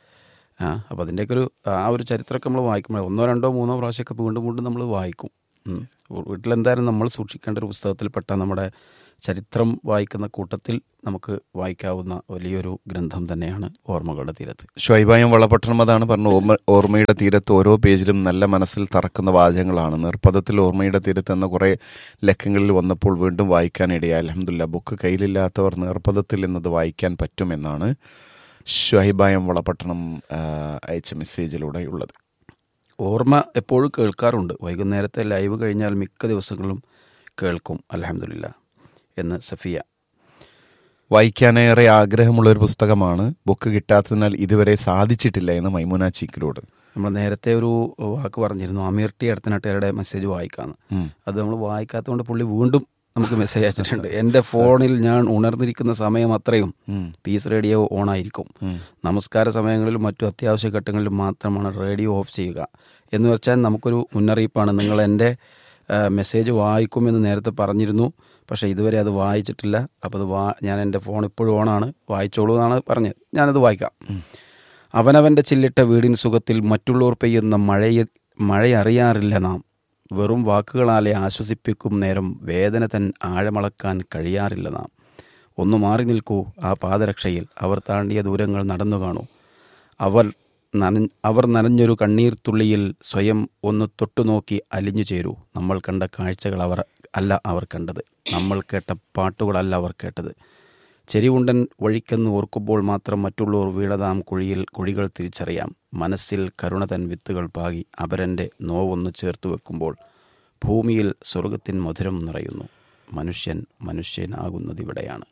ആ അപ്പോൾ അതിൻ്റെയൊക്കെ ഒരു ആ ഒരു ചരിത്രമൊക്കെ നമ്മൾ വായിക്കുമ്പോൾ ഒന്നോ രണ്ടോ മൂന്നോ പ്രാവശ്യമൊക്കെ വീണ്ടും വീണ്ടും നമ്മൾ വായിക്കും. വീട്ടിലെന്തായാലും നമ്മൾ സൂക്ഷിക്കേണ്ട ഒരു പുസ്തകത്തിൽപ്പെട്ട നമ്മുടെ ചരിത്രം വായിക്കുന്ന കൂട്ടത്തിൽ നമുക്ക് വായിക്കാവുന്ന വലിയൊരു ഗ്രന്ഥം തന്നെയാണ് ഓർമ്മകളുടെ തീരത്ത്. ഷുഹൈബായും വളപട്ടണം അതാണ് പറഞ്ഞു. ഓർമ്മ ഓർമ്മയുടെ തീരത്ത് ഓരോ പേജിലും നല്ല മനസ്സിൽ തറക്കുന്ന വാചകങ്ങളാണ്. നിർപ്പദത്തിൽ ഓർമ്മയുടെ തീരത്ത് എന്ന കുറേ ലക്കങ്ങളിൽ വന്നപ്പോൾ വീണ്ടും വായിക്കാനിടയായി. അൽഹംദുലില്ലാ, ബുക്ക് കയ്യിലില്ലാത്തവർ നിർപ്പദത്തിൽ എന്നത് വായിക്കാൻ പറ്റുമെന്നാണ് ഷുഹൈബായം വളപട്ടണം അയച്ച മെസ്സേജിലൂടെ ഉള്ളത്. ഓർമ്മ എപ്പോഴും കേൾക്കാറുണ്ട്. വൈകുന്നേരത്തെ ലൈവ് കഴിഞ്ഞാൽ മിക്ക ദിവസങ്ങളും കേൾക്കും അൽഹംദുലില്ലാ എന്ന് സഫിയ. വായിക്കാനേറെ ആഗ്രഹമുള്ളൊരു പുസ്തകമാണ്, ബുക്ക് കിട്ടാത്തതിനാൽ ഇതുവരെ സാധിച്ചിട്ടില്ല എന്ന് മൈമുന ചീക്കിലോട്. നമ്മൾ നേരത്തെ ഒരു വാക്ക് പറഞ്ഞിരുന്നു, അമീർ ടി അടുത്തനാട്ടുകാരുടെ മെസ്സേജ് വായിക്കാമെന്ന്. അത് നമ്മൾ വായിക്കാത്തതുകൊണ്ട് പുള്ളി വീണ്ടും നമുക്ക് മെസ്സേജ് അയച്ചിട്ടുണ്ട്. എൻ്റെ ഫോണിൽ ഞാൻ ഉണർന്നിരിക്കുന്ന സമയം അത്രയും പീസ് റേഡിയോ ഓണായിരിക്കും. നമസ്കാര സമയങ്ങളിലും മറ്റു അത്യാവശ്യ ഘട്ടങ്ങളിലും മാത്രമാണ് റേഡിയോ ഓഫ് ചെയ്യുക. എന്ന് വെച്ചാൽ നമുക്കൊരു മുന്നറിയിപ്പാണ്, നിങ്ങൾ എൻ്റെ മെസ്സേജ് വായിക്കുമെന്ന് നേരത്തെ പറഞ്ഞിരുന്നു, പക്ഷേ ഇതുവരെ അത് വായിച്ചിട്ടില്ല. അപ്പോൾ അത് വാ ഞാൻ എൻ്റെ ഫോൺ ഇപ്പോഴും ഓണാണ്, വായിച്ചോളൂ എന്നാണ് പറഞ്ഞത്. ഞാനത് വായിക്കാം. അവനവൻ്റെ ചില്ലിട്ട വീടിൻ സുഖത്തിൽ മറ്റുള്ളവർ പെയ്യുന്ന മഴയിൽ മഴയറിയാറില്ല നാം. വെറും വാക്കുകളാലെ ആശ്വസിപ്പിക്കും നേരം വേദന തൻ ആഴമളക്കാൻ കഴിയാറില്ല നാം. ഒന്ന് മാറി നിൽക്കൂ ആ പാദരക്ഷയിൽ, അവർ താണ്ടിയ ദൂരങ്ങൾ നടന്നു കാണൂ. അവർ നന അവർ നനഞ്ഞൊരു കണ്ണീർ തുള്ളിയിൽ സ്വയം ഒന്ന് തൊട്ടുനോക്കി അലിഞ്ഞു ചേരൂ. നമ്മൾ കണ്ട കാഴ്ചകൾ അവർ അല്ല അവർ കണ്ടത്, നമ്മൾ കേട്ട പാട്ടുകളല്ല അവർ കേട്ടത്. ചെരിവുണ്ടൻ വഴിക്കെന്ന് ഓർക്കുമ്പോൾ മാത്രം മറ്റുള്ളവർ വീണതാം കുഴിയിൽ കുഴികൾ തിരിച്ചറിയാം. മനസ്സിൽ കരുണ തൻ വിത്തുകൾ പാകി അപരൻ്റെ നോവൊന്ന് ചേർത്ത് വെക്കുമ്പോൾ ഭൂമിയിൽ സ്വർഗത്തിൻ മധുരം നിറയുന്നു. മനുഷ്യൻ മനുഷ്യനാകുന്നതിവിടെയാണ്.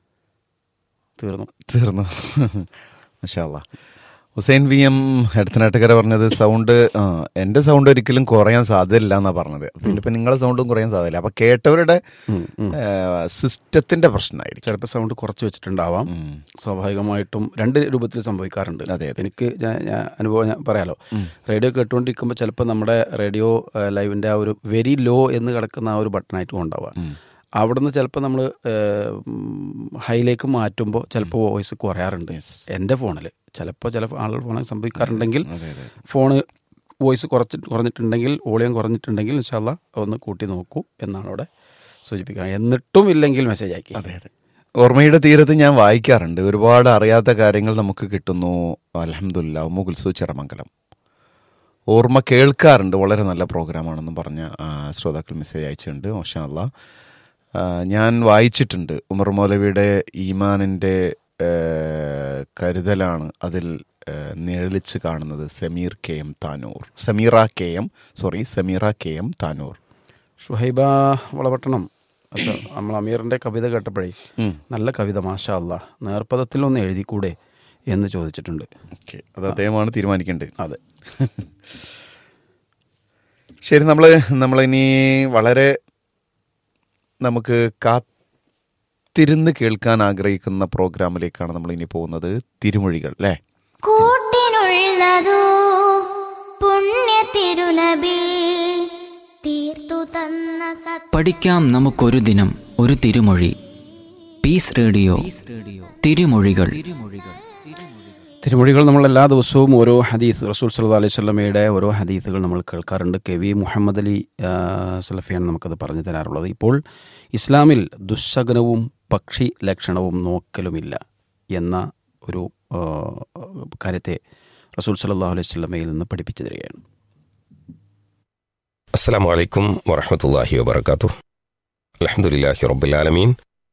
തീർന്നു തീർന്നു മാഷാ അല്ലാ. ഹുസൈൻ വി എം അടുത്തനാട്ടുകാരെ പറഞ്ഞത് സൗണ്ട് ആ എൻ്റെ സൗണ്ട് ഒരിക്കലും കുറയാൻ സാധ്യതയില്ല എന്നാണ് പറഞ്ഞത്. പിന്നെ ഇപ്പം നിങ്ങളുടെ സൗണ്ടും കുറയാൻ സാധ്യതയില്ല. അപ്പം കേട്ടവരുടെ സിസ്റ്റത്തിന്റെ പ്രശ്നമായിരിക്കും. ചിലപ്പോൾ സൗണ്ട് കുറച്ച് വെച്ചിട്ടുണ്ടാവാം. സ്വാഭാവികമായിട്ടും രണ്ട് രൂപത്തിൽ സംഭവിക്കാറുണ്ട്. അതെ, എനിക്ക് അനുഭവം ഞാൻ പറയാലോ, റേഡിയോ കേട്ടുകൊണ്ടിരിക്കുമ്പോൾ ചിലപ്പോൾ നമ്മുടെ റേഡിയോ ലൈവിൻ്റെ ആ ഒരു വെരി ലോ എന്ന് കിടക്കുന്ന ആ ഒരു ബട്ടണായിട്ടും ഉണ്ടാവാം. അവിടുന്ന് ചിലപ്പോൾ നമ്മൾ ഹൈയിലേക്ക് മാറ്റുമ്പോൾ ചിലപ്പോൾ വോയിസ് കുറയാറുണ്ട്. എൻ്റെ ഫോണിൽ ചിലപ്പോൾ ചില ആളുകൾ ഫോണിൽ സംഭവിക്കാറുണ്ടെങ്കിൽ ഫോണ് വോയിസ് കുറച്ച് കുറഞ്ഞിട്ടുണ്ടെങ്കിൽ വോളിയം കുറഞ്ഞിട്ടുണ്ടെങ്കിൽ ഇൻഷാ അല്ലാ ഒന്ന് കൂട്ടി നോക്കൂ എന്നാണ് അവിടെ സൂചിപ്പിക്കുക. എന്നിട്ടും ഇല്ലെങ്കിൽ മെസ്സേജ് ആക്കി. അതെ അതെ ഓർമ്മയുടെ തീരത്ത് ഞാൻ വായിക്കാറുണ്ട്. ഒരുപാട് അറിയാത്ത കാര്യങ്ങൾ നമുക്ക് കിട്ടുന്നു. അൽഹംദുലില്ലാ. ഉമ്മു കുൽസു ചിറമംഗലം ഓർമ്മ കേൾക്കാറുണ്ട്, വളരെ നല്ല പ്രോഗ്രാമാണെന്ന് പറഞ്ഞ ശ്രോതാക്കൾ മെസ്സേജ് അയച്ചിട്ടുണ്ട്. മാഷാ അല്ലാ. ഞാൻ വായിച്ചിട്ടുണ്ട് ഉമർ മൗലവിയുടെ ഈമാനിൻ്റെ കരുതലാണ് അതിൽ നിഴലിച്ച് കാണുന്നത്. Sameer K M Tanur Sameera K am sorry Sameera K M Tanur. Shuhaiba Valapattanam നമ്മൾ അമീറിൻ്റെ കവിത കേട്ടപ്പോഴേ നല്ല കവിത മാഷാ അല്ലാ, നേർപ്പദത്തിലൊന്ന് എഴുതിക്കൂടെ എന്ന് ചോദിച്ചിട്ടുണ്ട്. ഓക്കെ, അത് അദ്ദേഹമാണ് തീരുമാനിക്കേണ്ടത്. അതെ ശരി, നമ്മൾ നമ്മളിനി വളരെ നമുക്ക് കാത്തിരുന്ന് കേൾക്കാൻ ആഗ്രഹിക്കുന്ന പ്രോഗ്രാമിലേക്കാണ് നമ്മൾ ഇനി പോകുന്നത്. തിരുമൊഴികൾ അല്ലേ? കൂട്ടിനുള്ളതോ പുണ്യ തിരുനബി തീർത്തു തന്ന പഠിക്കാം നമുക്കൊരു ദിനം ഒരു തിരുമൊഴി. പീസ് റേഡിയോ തിരുമൊഴികൾ. തിരുമൊഴികൾ നമ്മൾ എല്ലാ ദിവസവും ഓരോ ഹദീസ് റസൂൽ സല്ലല്ലാഹു അലൈഹി വസല്ലമയുടെ ഓരോ ഹദീസുകൾ നമ്മൾ കേൾക്കാറുണ്ട്. കെ വി മുഹമ്മദ് അലി സലഫിയാണ് നമുക്കത് പറഞ്ഞു തരാറുള്ളത്. ഇപ്പോൾ ഇസ്ലാമിൽ ദുസ്സഗനവും പക്ഷി ലക്ഷണവും നോക്കലുമില്ല എന്ന ഒരു കാര്യത്തെ റസൂൽ സല്ലല്ലാഹു അലൈഹി വസല്ലമയിൽ നിന്ന് പഠിപ്പിച്ചു തരികയാണ്. അസ്സലാമു അലൈക്കും വറഹ്മത്തുള്ളാഹി വബറകാതുഹു. അൽഹംദുലില്ലാഹി റബ്ബിൽ ആലമീൻ.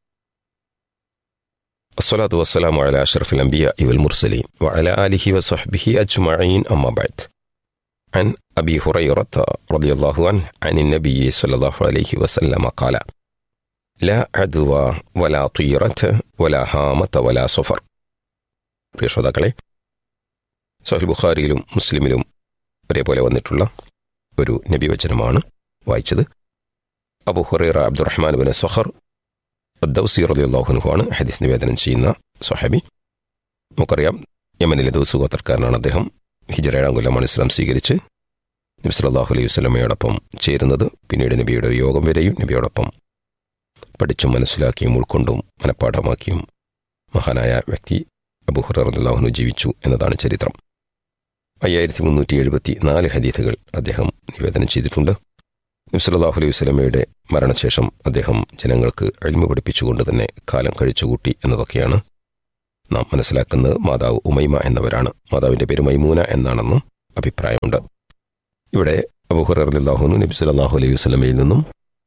അസ്സലാത്തു വസ്സലാമു അലാ അഷ്റഫിൽ അംബിയാഇ വൽ മുർസലീൻ വഅലാ ആലിഹി വസഹ്ബിഹി അജ്മഈൻ അമ്മാ ബഅദ്. അൻ അബീ ഹുറൈറത റളിയല്ലാഹു അൻഹു അനിൻ നബിയ്യി സ്വല്ലല്ലാഹു അലൈഹി വസല്ലമ ഖാല ലാ അദ്വ വലാ തീറത വലാ ഹാമത വലാ സഫർ. പ്രിയ ശ്രോതാക്കളെ, സ്വഹീഹ് ബുഖാരിയിലും മുസ്ലിമിലും ഒരേപോലെ വന്നിട്ടുള്ള ഒരു നബിവചനമാണ് വായിച്ചത്. അബൂ ഹുറൈറ അബ്ദുറഹ്മാൻ ബിൻ സഖർ ദൗസി റളിയല്ലാഹു അൻഹു ആണ് ഹദീസ് നിവേദനം ചെയ്യുന്ന സ്വഹാബി. നമുക്കറിയാം, യമനിലെ ദൗസ് ഗോത്രക്കാരനാണ് അദ്ദേഹം. ഹിജ്റ ഏഴാം കൊല്ലമാണ് ഇസ്ലാം സ്വീകരിച്ച് നബി സല്ലല്ലാഹു അലൈഹി വസല്ലമയോടൊപ്പം ചേരുന്നത്. പിന്നീട് നബിയുടെ യോഗം വരെയും നബിയോടൊപ്പം പഠിച്ചും മനസ്സിലാക്കിയും ഉൾക്കൊണ്ടും മനഃപ്പാഠമാക്കിയും മഹാനായ വ്യക്തി അബൂ ഹുറൈറ റളിയല്ലാഹു അൻഹു ജീവിച്ചു എന്നതാണ് ചരിത്രം. അയ്യായിരത്തി മുന്നൂറ്റി എഴുപത്തി നാല് ഹദീസുകൾ അദ്ദേഹം നിവേദനം ചെയ്തിട്ടുണ്ട്. നബി സല്ലല്ലാഹു അലൈഹി വസല്ലമയുടെ മരണശേഷം അദ്ദേഹം ജനങ്ങൾക്ക് ഇൽമു പഠിപ്പിച്ചുകൊണ്ട് തന്നെ കാലം കഴിച്ചുകൂട്ടി എന്നതൊക്കെയാണ് നാം മനസ്സിലാക്കുന്നത്. മാതാവ് ഉമൈമ എന്നവരാണ്. മാതാവിൻ്റെ പേര് മൈമൂന എന്നാണെന്നും അഭിപ്രായമുണ്ട്. ഇവിടെ അബൂ ഹുറൈറ റളിയല്ലാഹു അൻഹു നബി സല്ലല്ലാഹു അലൈഹി വസല്ലമയിൽ നിന്നും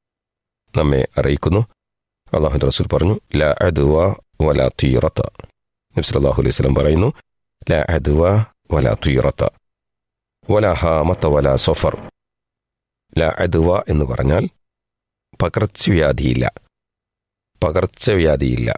നമ്മെ അറിയിക്കുന്നു. അല്ലാഹുവിൻ്റെ റസൂൽ പറഞ്ഞു, ലാ അദ്വ വലാ തീറത. നബി സല്ലല്ലാഹു അലൈഹി വസല്ലം പറയുന്നു, ലാ അദ്വ വലാ തീറത വലാ ഹാമത വലാ സഫർ. ലാ അദ്വ എന്ന് പറഞ്ഞാൽ പകർച്ചവ്യാധിയില്ല, പകർച്ചവ്യാധിയില്ല,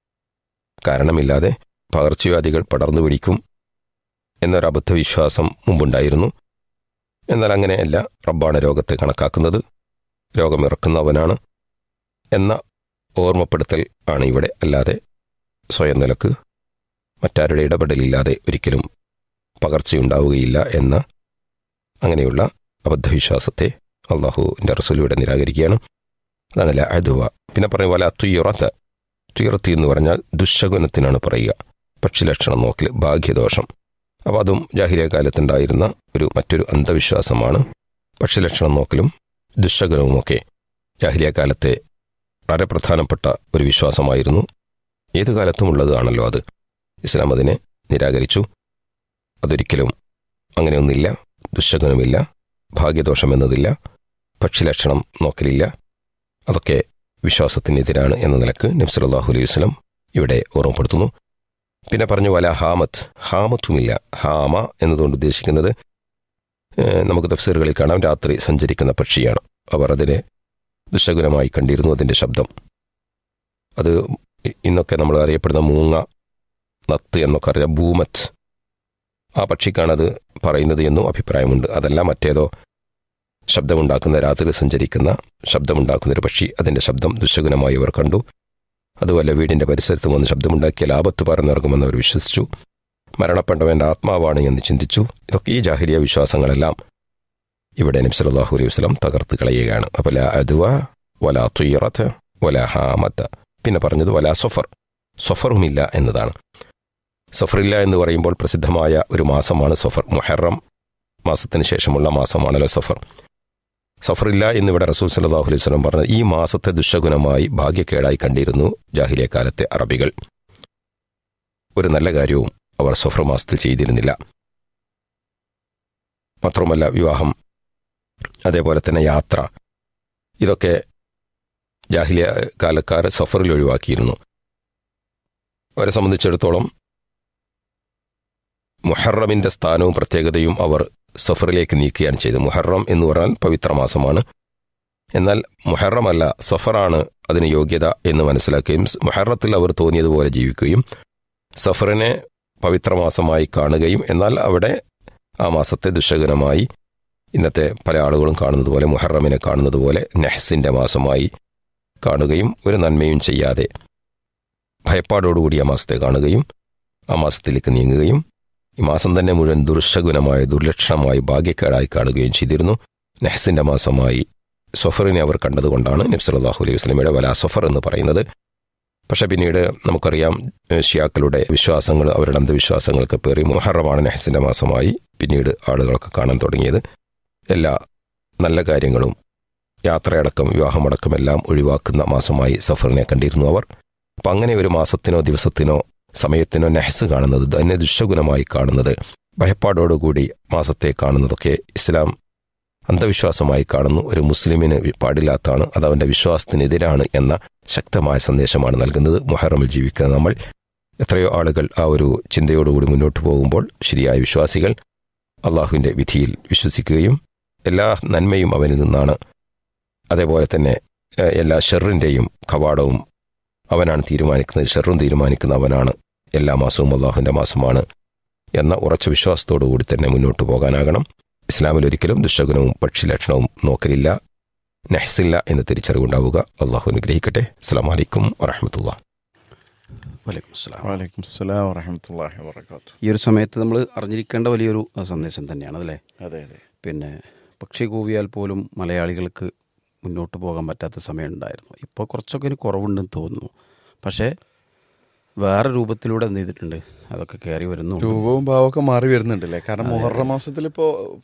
കാരണമില്ലാതെ പകർച്ചവ്യാധികൾ പടർന്നു പിടിക്കും എന്നൊരു അബദ്ധവിശ്വാസം മുമ്പുണ്ടായിരുന്നു. എന്നാൽ അങ്ങനെയല്ല, റബ്ബാണ് രോഗത്തെ കണക്കാക്കുന്നത്, രോഗമിറക്കുന്നവനാണ് എന്ന ഓർമ്മപ്പെടുത്തൽ ആണ് ഇവിടെ. അല്ലാതെ സ്വയം നിലക്ക് മറ്റാരുടെ ഇടപെടലില്ലാതെ ഒരിക്കലും പകർച്ചയുണ്ടാവുകയില്ല എന്ന അങ്ങനെയുള്ള അബദ്ധവിശ്വാസത്തെ അള്ളാഹുവിൻ്റെ റസൂൽ ഇവിടെ നിരാകരിക്കുകയാണ്. അതാണ് ലാ അദ്വ. പിന്നെ പറയും വല തുയ്യറത്ത്. തുയ്യറത്ത് എന്ന് പറഞ്ഞാൽ ദുശ്ശകുനത്തിനാണ് പറയുക. പക്ഷിലക്ഷണം നോക്കൽ, ഭാഗ്യദോഷം. അപ്പോൾ അതും ജാഹിലിയ കാലത്തുണ്ടായിരുന്ന ഒരു മറ്റൊരു അന്ധവിശ്വാസമാണ്. പക്ഷിലക്ഷണം നോക്കലും ദുശ്ശകുനവുമൊക്കെ ജാഹിലിയ കാലത്തെ വളരെ പ്രധാനപ്പെട്ട ഒരു വിശ്വാസമായിരുന്നു. ഏതു കാലത്തും ഉള്ളതാണല്ലോ അത്. ഇസ്ലാം അതിനെ നിരാകരിച്ചു. അതൊരിക്കലും അങ്ങനെയൊന്നില്ല. ദുശ്ശകുനമില്ല, ഭാഗ്യദോഷം എന്നതില്ല, പക്ഷിലക്ഷണം നോക്കലില്ല. അതൊക്കെ വിശ്വാസത്തിനെതിരാണ് എന്ന നിലക്ക് നബി സല്ലല്ലാഹു അലൈഹി വസല്ലം ഇവിടെ ഓർമ്മപ്പെടുത്തുന്നു. പിന്നെ പറഞ്ഞു വല ഹാമത്ത്. ഹാമത്തുമില്ല. ഹാമ എന്നതുകൊണ്ട് ഉദ്ദേശിക്കുന്നത് നമുക്ക് തഫ്സീറുകളിൽ കാണാം, രാത്രി സഞ്ചരിക്കുന്ന പക്ഷിയാണ്. അവർ അതിനെ ദുശകുനമായി കണ്ടിരുന്നു. അതിൻ്റെ ശബ്ദം അത് ഇന്നൊക്കെ നമ്മൾ അറിയപ്പെടുന്ന മൂങ്ങ, നത്ത് എന്നൊക്കെ അറിയാം. ഭൂമത്ത്, ആ പക്ഷിക്കാണത് പറയുന്നത് എന്നും അഭിപ്രായമുണ്ട്. അതല്ല മറ്റേതോ ശബ്ദമുണ്ടാക്കുന്ന, രാത്രി സഞ്ചരിക്കുന്ന ശബ്ദമുണ്ടാക്കുന്നൊരു പക്ഷി, അതിൻ്റെ ശബ്ദം ദുശകുനമായി അവർ കണ്ടു. അതുപോലെ വീടിൻ്റെ പരിസരത്ത് വന്ന് ശബ്ദമുണ്ടാക്കിയാൽ ആപത്ത് പറന്നിറങ്ങുമെന്ന് അവർ വിശ്വസിച്ചു. മരണപ്പെട്ടവൻ്റെ ആത്മാവാണ് എന്ന് ചിന്തിച്ചു. ഇതൊക്കെ ഈ ജാഹിലിയ വിശ്വാസങ്ങളെല്ലാം ഇവിടെ നബി സല്ലല്ലാഹു അലൈഹി വസല്ലം തകർത്ത് കളയുകയാണ്. അപ്പോൾ ലാ അദ്വ വലാ തുയ്റത വലാ ഹാമത. പിന്നെ പറഞ്ഞത് വലാ സഫർ. സഫറുമില്ല എന്നതാണ്. സഫറില്ല എന്ന് പറയുമ്പോൾ പ്രസിദ്ധമായ ഒരു മാസമാണ് സഫർ. മുഹറം മാസത്തിന് ശേഷമുള്ള മാസമാണല്ലോ സഫർ. സഫറില്ല എന്നിവിടെ റസൂൽ സല്ലല്ലാഹു അലൈഹി വസല്ലം പറഞ്ഞത് ഈ മാസത്തെ ദുശകുനമായി ഭാഗ്യക്കേടായി കണ്ടിരുന്നു ജാഹിലിയ കാലത്തെ അറബികൾ. ഒരു നല്ല കാര്യവും അവർ സഫർ മാസത്തിൽ ചെയ്തിരുന്നില്ല. മാത്രമല്ല വിവാഹം, അതേപോലെ തന്നെ യാത്ര, ഇതൊക്കെ ജാഹിലിയ കാലക്കാർ സഫറിൽ ഒഴിവാക്കിയിരുന്നു. അവരെ സംബന്ധിച്ചിടത്തോളം മുഹറമിൻ്റെ സ്ഥാനവും പ്രത്യേകതയും അവർ സഫറിലേക്ക് നീക്കുകയാണ് ചെയ്തത്. മുഹറം എന്ന് പറഞ്ഞാൽ പവിത്ര മാസമാണ്. എന്നാൽ മുഹറമല്ല, സഫറാണ് അതിന് യോഗ്യത എന്ന് മനസ്സിലാക്കുകയും മുഹറത്തിൽ അവർ തോന്നിയതുപോലെ ജീവിക്കുകയും സഫറിനെ പവിത്രമാസമായി കാണുകയും എന്നാൽ അവിടെ ആ മാസത്തെ ദുശകുനമായി ഇന്നത്തെ പല ആളുകളും കാണുന്നത് പോലെ, മുഹറമിനെ കാണുന്നത് പോലെ നെഹ്സിൻ്റെ മാസമായി കാണുകയും ഒരു നന്മയും ചെയ്യാതെ ഭയപ്പാടോടുകൂടി ആ മാസത്തെ കാണുകയും ആ മാസത്തിലേക്ക് നീങ്ങുകയും ഈ മാസം തന്നെ മുഴുവൻ ദുർശകുനമായി, ദുർലക്ഷണമായി, ഭാഗ്യക്കേടായി കാണുകയും ചെയ്തിരുന്നു. നെഹ്സിൻ്റെ മാസമായി സഫറിനെ അവർ കണ്ടതുകൊണ്ടാണ് നബി സല്ലല്ലാഹു അലൈഹി വസല്ലമയുടെ വലാ സഫർ എന്ന് പറയുന്നത്. പക്ഷെ പിന്നീട് നമുക്കറിയാം ഷിയാക്കളുടെ വിശ്വാസങ്ങൾ, അവരുടെ അന്ധവിശ്വാസങ്ങൾക്ക് പേറി മുഹറമാണ് നെഹ്സിൻ്റെ മാസമായി പിന്നീട് ആളുകളൊക്കെ കാണാൻ തുടങ്ങിയത്. എല്ലാ നല്ല കാര്യങ്ങളും യാത്രയടക്കം വിവാഹമടക്കം എല്ലാം ഒഴിവാക്കുന്ന മാസമായി സഫറിനെ കണ്ടിരുന്നു അവർ. അപ്പം അങ്ങനെ ഒരു മാസത്തിനോ ദിവസത്തിനോ സമയത്തിനോ നെഹ്സ് കാണുന്നത്, തന്നെ ദുശകുനമായി കാണുന്നത്, ഭയപ്പാടോടുകൂടി മാസത്തെ കാണുന്നതൊക്കെ ഇസ്ലാം അന്ധവിശ്വാസമായി കാണുന്നു. ഒരു മുസ്ലിമിന് പാടില്ലാത്തതാണ്, അത് അവൻ്റെ വിശ്വാസത്തിനെതിരാണ് എന്ന ശക്തമായ സന്ദേശമാണ് നൽകുന്നത്. മുഹറമിൽ ജീവിക്കുന്ന നമ്മൾ എത്രയോ ആളുകൾ ആ ഒരു ചിന്തയോടുകൂടി മുന്നോട്ട് പോകുമ്പോൾ ശരിയായ വിശ്വാസികൾ അള്ളാഹുവിൻ്റെ വിധിയിൽ വിശ്വസിക്കുകയും എല്ലാ നന്മയും അവനിൽ നിന്നാണ്, അതേപോലെ തന്നെ എല്ലാ ഷെറിൻ്റെയും കവാടവും അവനാണ് തീരുമാനിക്കുന്നത്, ഷെറും തീരുമാനിക്കുന്ന അവനാണ്, എല്ലാ മാസവും അള്ളാഹുവിൻ്റെ മാസമാണ് എന്ന ഉറച്ച വിശ്വാസത്തോടു കൂടി തന്നെ മുന്നോട്ട് പോകാനാകണം. ഇസ്ലാമിൽ ഒരിക്കലും ദുശകുനവും പക്ഷിലക്ഷണവും നോക്കലില്ല, നെഹ്സില്ല എന്ന തിരിച്ചറിവുണ്ടാവുക. അള്ളാഹു അനുഗ്രഹിക്കട്ടെ. അസ്സലാമു അലൈക്കും വറഹ്മത്തുള്ളാഹി. വലൈക്കും സ്സലാം വറഹ്മത്തുള്ളാഹി വബറകാതുഹു. ഈ ഒരു സമയത്ത് നമ്മൾ അറിഞ്ഞിരിക്കേണ്ട വലിയൊരു സന്ദേശം തന്നെയാണ് അതല്ലേ? അതെ അതെ. പിന്നെ പക്ഷി കൂവിയാൽ പോലും മലയാളികൾക്ക് മുന്നോട്ട് പോകാൻ പറ്റാത്ത സമയമുണ്ടായിരുന്നു. ഇപ്പോൾ കുറച്ചൊക്കെ ഒരു കുറവുണ്ടെന്ന് തോന്നുന്നു. പക്ഷേ വേറെ രൂപത്തിലൂടെ എന്ത് ചെയ്തിട്ടുണ്ട്, അതൊക്കെ കയറി വരുന്നു. രൂപവും ഭാവമൊക്കെ മാറി വരുന്നുണ്ടല്ലേ? കാരണം മുഹറം മാസത്തിൽ ഇപ്പോൾ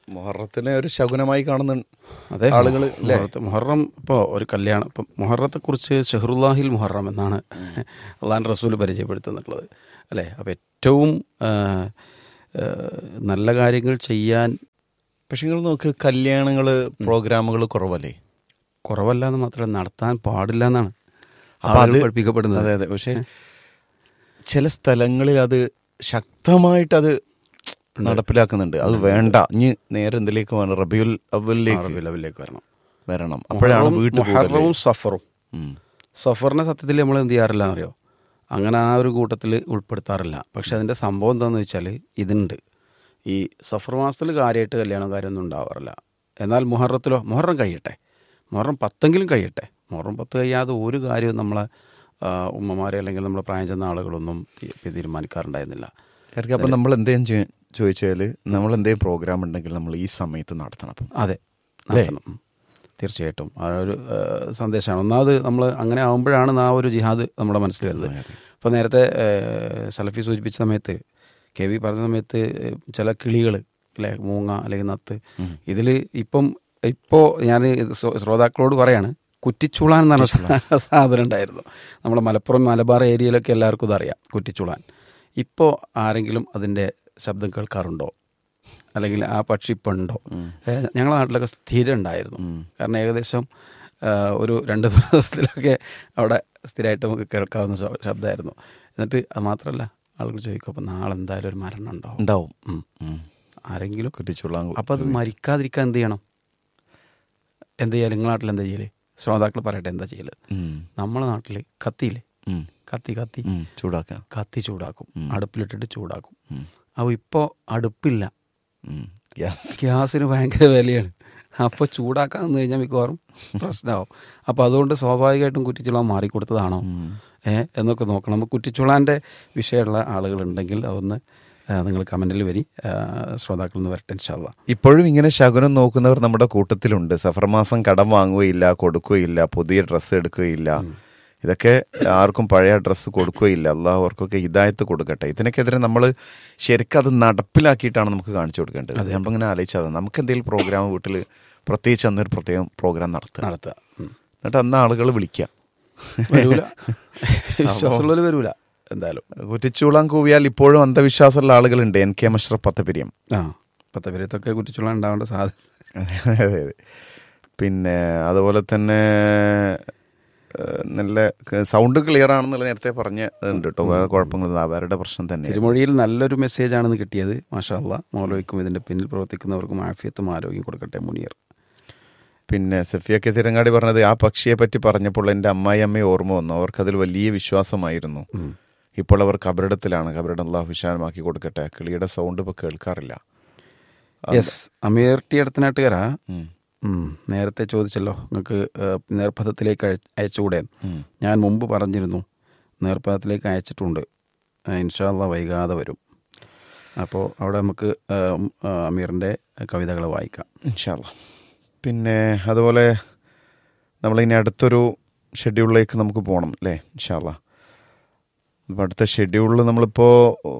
മുഹറത്തിനെ ഒരു ശകുനമായി കാണുന്ന അതെ ആളുകൾ അല്ലേ? മുഹറം ഇപ്പോൾ ഒരു കല്യാണം ഇപ്പം മുഹറത്തെക്കുറിച്ച് ഷെഹ്റുല്ലാഹിൽ മുഹറം എന്നാണ് അള്ളാഹുവിൻ്റെ റസൂൽ പരിചയപ്പെടുത്തുന്നുള്ളത് അല്ലേ? അപ്പോൾ ഏറ്റവും ആ, ആ, നല്ല കാര്യങ്ങൾ ചെയ്യാൻ പക്ഷെ നിങ്ങൾ നോക്ക്, കല്യാണങ്ങൾ പ്രോഗ്രാമുകൾ കുറവല്ലേ? കുറവല്ല എന്ന് മാത്രമല്ല നടത്താൻ പാടില്ല എന്നാണ് അപ്പോൾ അത് പഠിപ്പിക്കപ്പെടുന്നത്. അതെ അതെ. പക്ഷെ ചില സ്ഥലങ്ങളിൽ അത് ശക്തമായിട്ട് അത് നടപ്പിലാക്കുന്നുണ്ട്. അത് വേണ്ട, ഇനി നേരെ എന്തിലേക്ക് വേണം, റബിയുൽ അവലിലേക്ക് ലെവലിലേക്ക് വരണം വരണം. അപ്പോഴാണ് വീട്ടിൽ മുഹറവും സഫറും. സഫറിനെ സത്യത്തിൽ നമ്മൾ എന്ത് ചെയ്യാറില്ല എന്നറിയോ? അങ്ങനെ ആ ഒരു കൂട്ടത്തിൽ ഉൾപ്പെടുത്താറില്ല. പക്ഷെ അതിൻ്റെ സംഭവം എന്താണെന്ന് വെച്ചാൽ ഇതുണ്ട്. ഈ സഫർ മാസത്തിൽ കാര്യമായിട്ട് കല്യാണം കാര്യമൊന്നും ഉണ്ടാവാറില്ല. എന്നാൽ മുഹറത്തിലോ, മുഹറം കഴിയട്ടെ, മുഹറം പത്തെങ്കിലും കഴിയട്ടെ. മുഹറം പത്ത് കഴിയാതെ ഒരു കാര്യവും നമ്മളെ ഉമ്മമാരെ അല്ലെങ്കിൽ നമ്മളെ പ്രായം ചെന്ന ആളുകളൊന്നും തീ- തീരുമാനിക്കാറുണ്ടായിരുന്നില്ല. ശരിക്കും അപ്പം നമ്മൾ എന്തെങ്കിലും ചോദിച്ചാൽ നമ്മൾ എന്തെങ്കിലും പ്രോഗ്രാം ഉണ്ടെങ്കിൽ നമ്മൾ ഈ സമയത്ത് നടത്തണം. അപ്പം അതെ, നടത്തണം. ഉം. തീർച്ചയായിട്ടും ആ ഒരു ആ, സന്ദേശമാണ്. ഒന്നാമത് നമ്മൾ അങ്ങനെ ആകുമ്പോഴാണ് ആ ഒരു ജിഹാദ് നമ്മുടെ മനസ്സിൽ വരുന്നത്. ഇപ്പോൾ നേരത്തെ ആ, സലഫി സൂചിപ്പിച്ച സമയത്ത്, കെ വി പറഞ്ഞ സമയത്ത് ചില കിളികൾ അല്ലേ, മൂങ്ങ അല്ലെങ്കിൽ നത്ത്, ഇതിൽ ഇപ്പം ഇപ്പോൾ ഞാൻ ശ്രോതാക്കളോട് പറയാണ്, കുറ്റിച്ചുളാൻ എന്ന് പറഞ്ഞ സാ- സാധനം ഉണ്ടായിരുന്നു. നമ്മുടെ മലപ്പുറം മലബാർ ഏരിയയിലൊക്കെ എല്ലാവർക്കും ഇതറിയാം, കുറ്റിച്ചുളാൻ. ഇപ്പോൾ ആരെങ്കിലും അതിൻ്റെ ശബ്ദം കേൾക്കാറുണ്ടോ? അല്ലെങ്കിൽ ആ പക്ഷി ഇപ്പം ഉണ്ടോ? ഞങ്ങളുടെ നാട്ടിലൊക്കെ സ്ഥിരം ഉണ്ടായിരുന്നു. കാരണം ഏകദേശം ആ, ഒരു രണ്ട് ദിവസത്തിലൊക്കെ അവിടെ സ്ഥിരമായിട്ട് നമുക്ക് കേൾക്കാവുന്ന ശ- ശബ്ദമായിരുന്നു. എന്നിട്ട് അത് മാത്രമല്ല, ആളുകൾ ചോദിക്കും, അപ്പം നാളെ എന്തായാലും ഒരു മരണം ഉണ്ടാവും ഉണ്ടാവും ഉം. ആരെങ്കിലും. കുറ്റിച്ചുള്ളാൻ. അപ്പം അത് മരിക്കാതിരിക്കാൻ എന്ത് ചെയ്യണം? എന്ത് ചെയ്യാൻ നിങ്ങളുടെ നാട്ടിൽ എന്താ ചെയ്യല്? ശ്രോതാക്കൾ പറയട്ടെ എന്താ ചെയ്യല്? നമ്മളെ നാട്ടിൽ കത്തിയില്ലേ, കത്തി കത്തി ചൂടാക്കാം, കത്തി ചൂടാക്കും, അടുപ്പിലിട്ടിട്ട് ചൂടാക്കും. അപ്പോൾ ഇപ്പോൾ അടുപ്പില്ല, ഗ്യാസിന് ഭയങ്കര വിലയാണ്. അപ്പോൾ ചൂടാക്കാൻ വന്നു കഴിഞ്ഞാൽ മിക്കവാറും പ്രശ്നമാവും. അപ്പോൾ അതുകൊണ്ട് സ്വാഭാവികമായിട്ടും കുറ്റിച്ചുളാൻ മാറിക്കൊടുത്തതാണോ ഏ എന്നൊക്കെ നോക്കണം. നമുക്ക് കുറ്റിച്ചുളാൻ്റെ വിഷയമുള്ള ആളുകളുണ്ടെങ്കിൽ അതൊന്ന് നിങ്ങൾ കമൻറ്റിൽ വരി, ശ്രോതാക്കളിൽ നിന്ന് വരട്ടെ ഇൻഷാ അല്ലാ. ഇപ്പോഴും ഇങ്ങനെ ശകുനം നോക്കുന്നവർ നമ്മുടെ കൂട്ടത്തിലുണ്ട്. സഫർ മാസം കടം വാങ്ങുകയില്ല, കൊടുക്കുകയില്ല, പുതിയ ഡ്രസ്സ് എടുക്കുകയില്ല, ഇതൊക്കെ ആർക്കും പഴയ ഡ്രസ്സ് കൊടുക്കുകയില്ല. അള്ളാഹു അവർക്കൊക്കെ ഹിദായത്ത് കൊടുക്കട്ടെ. ഇതിനൊക്കെതിരെ നമ്മൾ ശരിക്കും അത് നടപ്പിലാക്കിയിട്ടാണ് നമുക്ക് കാണിച്ചു കൊടുക്കേണ്ടത്. നമ്മൾ ഇങ്ങനെ ആലോചിച്ചാൽ നമുക്ക് എന്തെങ്കിലും പ്രോഗ്രാം വീട്ടിൽ പ്രത്യേകിച്ച് അന്നൊരു പ്രത്യേകം പ്രോഗ്രാം നടത്തുക നടത്തുക എന്നിട്ട് അന്ന് ആളുകൾ വിളിക്കുക. വരൂല, വിശ്വാസമുള്ളവർ വരൂല എന്തായാലും. കുറ്റിച്ചൂളാൻ കൂവിയാൽ ഇപ്പോഴും അന്ധവിശ്വാസമുള്ള ആളുകളുണ്ട്. N K Musharaf Pathapiriyam. ആ പത്തപുരത്തൊക്കെ കുറ്റിച്ചുളാൻ ഉണ്ടാവേണ്ട സാധ്യത. അതെ അതെ. പിന്നെ അതുപോലെ തന്നെ നല്ല സൗണ്ട് ക്ലിയർ ആണെന്നുള്ള നേരത്തെ പറഞ്ഞ ഉണ്ട് കേട്ടോ. വേറെ കുഴപ്പങ്ങളൊന്നും അവരുടെ പ്രശ്നം തന്നെ. തിരുമൊഴിയിൽ നല്ലൊരു മെസ്സേജാണെന്ന് കിട്ടിയത്. മാഷാ അല്ലാ. മൗലവിക്കും ഇതിൻ്റെ പിന്നിൽ പ്രവർത്തിക്കുന്നവർക്കും ആഫിയത്തും ആരോഗ്യം കൊടുക്കട്ടെ മുനീർ. പിന്നെ സഫിയൊക്കെ തിരങ്ങാടി പറഞ്ഞത്, ആ പക്ഷിയെ പറ്റി പറഞ്ഞപ്പോൾ എൻ്റെ അമ്മായി അമ്മയെ ഓർമ്മ വന്നു. അവർക്കതിൽ വലിയ വിശ്വാസമായിരുന്നു. ഇപ്പോൾ അവർ കബറിടത്തിലാണ്. കബറിടം അല്ലാഹു വിശാലമാക്കി കൊടുക്കട്ടെ. കിളിയുടെ സൗണ്ട് ഇപ്പോൾ കേൾക്കാറില്ല. യെസ്, അമീർ ടി അടുത്തനാട്ടുകാരാ നേരത്തെ ചോദിച്ചല്ലോ നിങ്ങൾക്ക് നേർപ്പഥത്തിലേക്ക് അയ അയച്ചുകൂടെ. ഞാൻ മുമ്പ് പറഞ്ഞിരുന്നു നേർപ്പഥത്തിലേക്ക് അയച്ചിട്ടുണ്ട്. ഇൻഷാ അല്ലാ വൈകാതെ വരും. അപ്പോൾ അവിടെ നമുക്ക് അമീറിൻ്റെ കവിതകൾ വായിക്കാം ഇൻഷാ അല്ലാ. പിന്നെ അതുപോലെ നമ്മളിനി അടുത്തൊരു ഷെഡ്യൂളിലേക്ക് നമുക്ക് പോകണം അല്ലേ ഇൻഷാ അല്ലാ. ഇപ്പം അടുത്ത ഷെഡ്യൂളിൽ നമ്മളിപ്പോൾ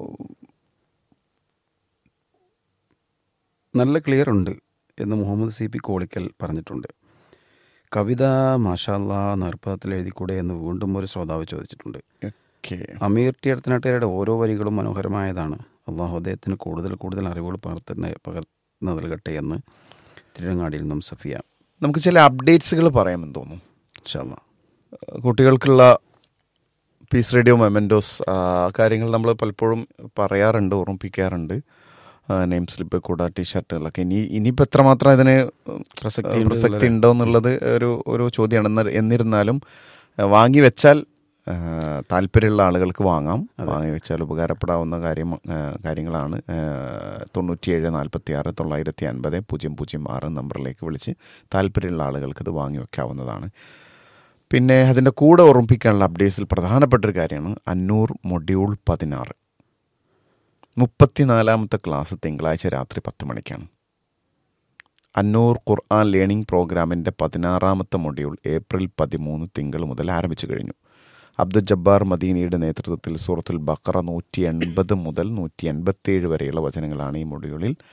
നല്ല ക്ലിയർ ഉണ്ട് എന്ന് മുഹമ്മദ് സി പി കോളിക്കൽ പറഞ്ഞിട്ടുണ്ട്. കവിത മാഷാ അല്ലാ നേർപ്പഥത്തിൽ എഴുതിക്കൂടെ എന്ന് വീണ്ടും ഒരു ശ്രോതാവ് ചോദിച്ചിട്ടുണ്ട്. അമീർ ടി അടുത്തനാട്ടുകാരുടെ ഓരോ വരികളും മനോഹരമായതാണ്. അള്ളാഹു അദ്ദേഹത്തിന് കൂടുതൽ കൂടുതൽ അറിവുകൾ പകർത്തുന്ന പകർന്നു നൽകട്ടെ എന്ന് തിരുവങ്ങാടിയിൽ നിന്നും സഫിയ. നമുക്ക് ചില അപ്ഡേറ്റ്സുകൾ പറയാമെന്ന് തോന്നുന്നു ഇൻഷാ അല്ലാ. കുട്ടികൾക്കുള്ള പീസ് റേഡിയോ മെമൻറ്റോസ് കാര്യങ്ങൾ നമ്മൾ പലപ്പോഴും പറയാറുണ്ട്, ഓർമ്മിപ്പിക്കാറുണ്ട്. നെയിം സ്ലിപ്പ് കൂടാ ടീഷർട്ടുകളൊക്കെ ഇനി ഇനിയിപ്പോൾ എത്രമാത്രം ഇതിന് പ്രസക്തി പ്രസക്തി ഉണ്ടോ എന്നുള്ളത് ഒരു ഒരു ചോദ്യമാണ്. എന്നിരുന്നാലും വാങ്ങി വെച്ചാൽ താല്പര്യമുള്ള ആളുകൾക്ക് വാങ്ങാം. വാങ്ങി വെച്ചാൽ ഉപകാരപ്പെടാവുന്ന കാര്യം കാര്യങ്ങളാണ്. തൊണ്ണൂറ്റിയേഴ് നാൽപ്പത്തി ആറ് തൊള്ളായിരത്തി അൻപത് പൂജ്യം പൂജ്യം ആറ് നമ്പറിലേക്ക് വിളിച്ച് താല്പര്യമുള്ള ആളുകൾക്ക് ഇത് വാങ്ങി വെക്കാവുന്നതാണ്. പിന്നെ അതിൻ്റെ കൂടെ ഓർമ്മിപ്പിക്കാനുള്ള അപ്ഡേറ്റ്സിൽ പ്രധാനപ്പെട്ടൊരു കാര്യമാണ് അന്നൂർ മൊഡ്യൂൾ പതിനാറ് മുപ്പത്തിനാലാമത്തെ ക്ലാസ് തിങ്കളാഴ്ച രാത്രി പത്ത് മണിക്കാണ്. അന്നൂർ ഖുർആൻ ലേണിംഗ് പ്രോഗ്രാമിൻ്റെ പതിനാറാമത്തെ മൊഡ്യൂൾ ഏപ്രിൽ പതിമൂന്ന് തിങ്കൾ മുതൽ ആരംഭിച്ചു കഴിഞ്ഞു. അബ്ദുൽ ജബ്ബാർ മദീനിയുടെ നേതൃത്വത്തിൽ സൂറത്തുൽ ബഖറ നൂറ്റി എൺപത് മുതൽ നൂറ്റി എൺപത്തിയേഴ് വരെയുള്ള വചനങ്ങളാണ് ഈ മൊഡ്യൂളിൽ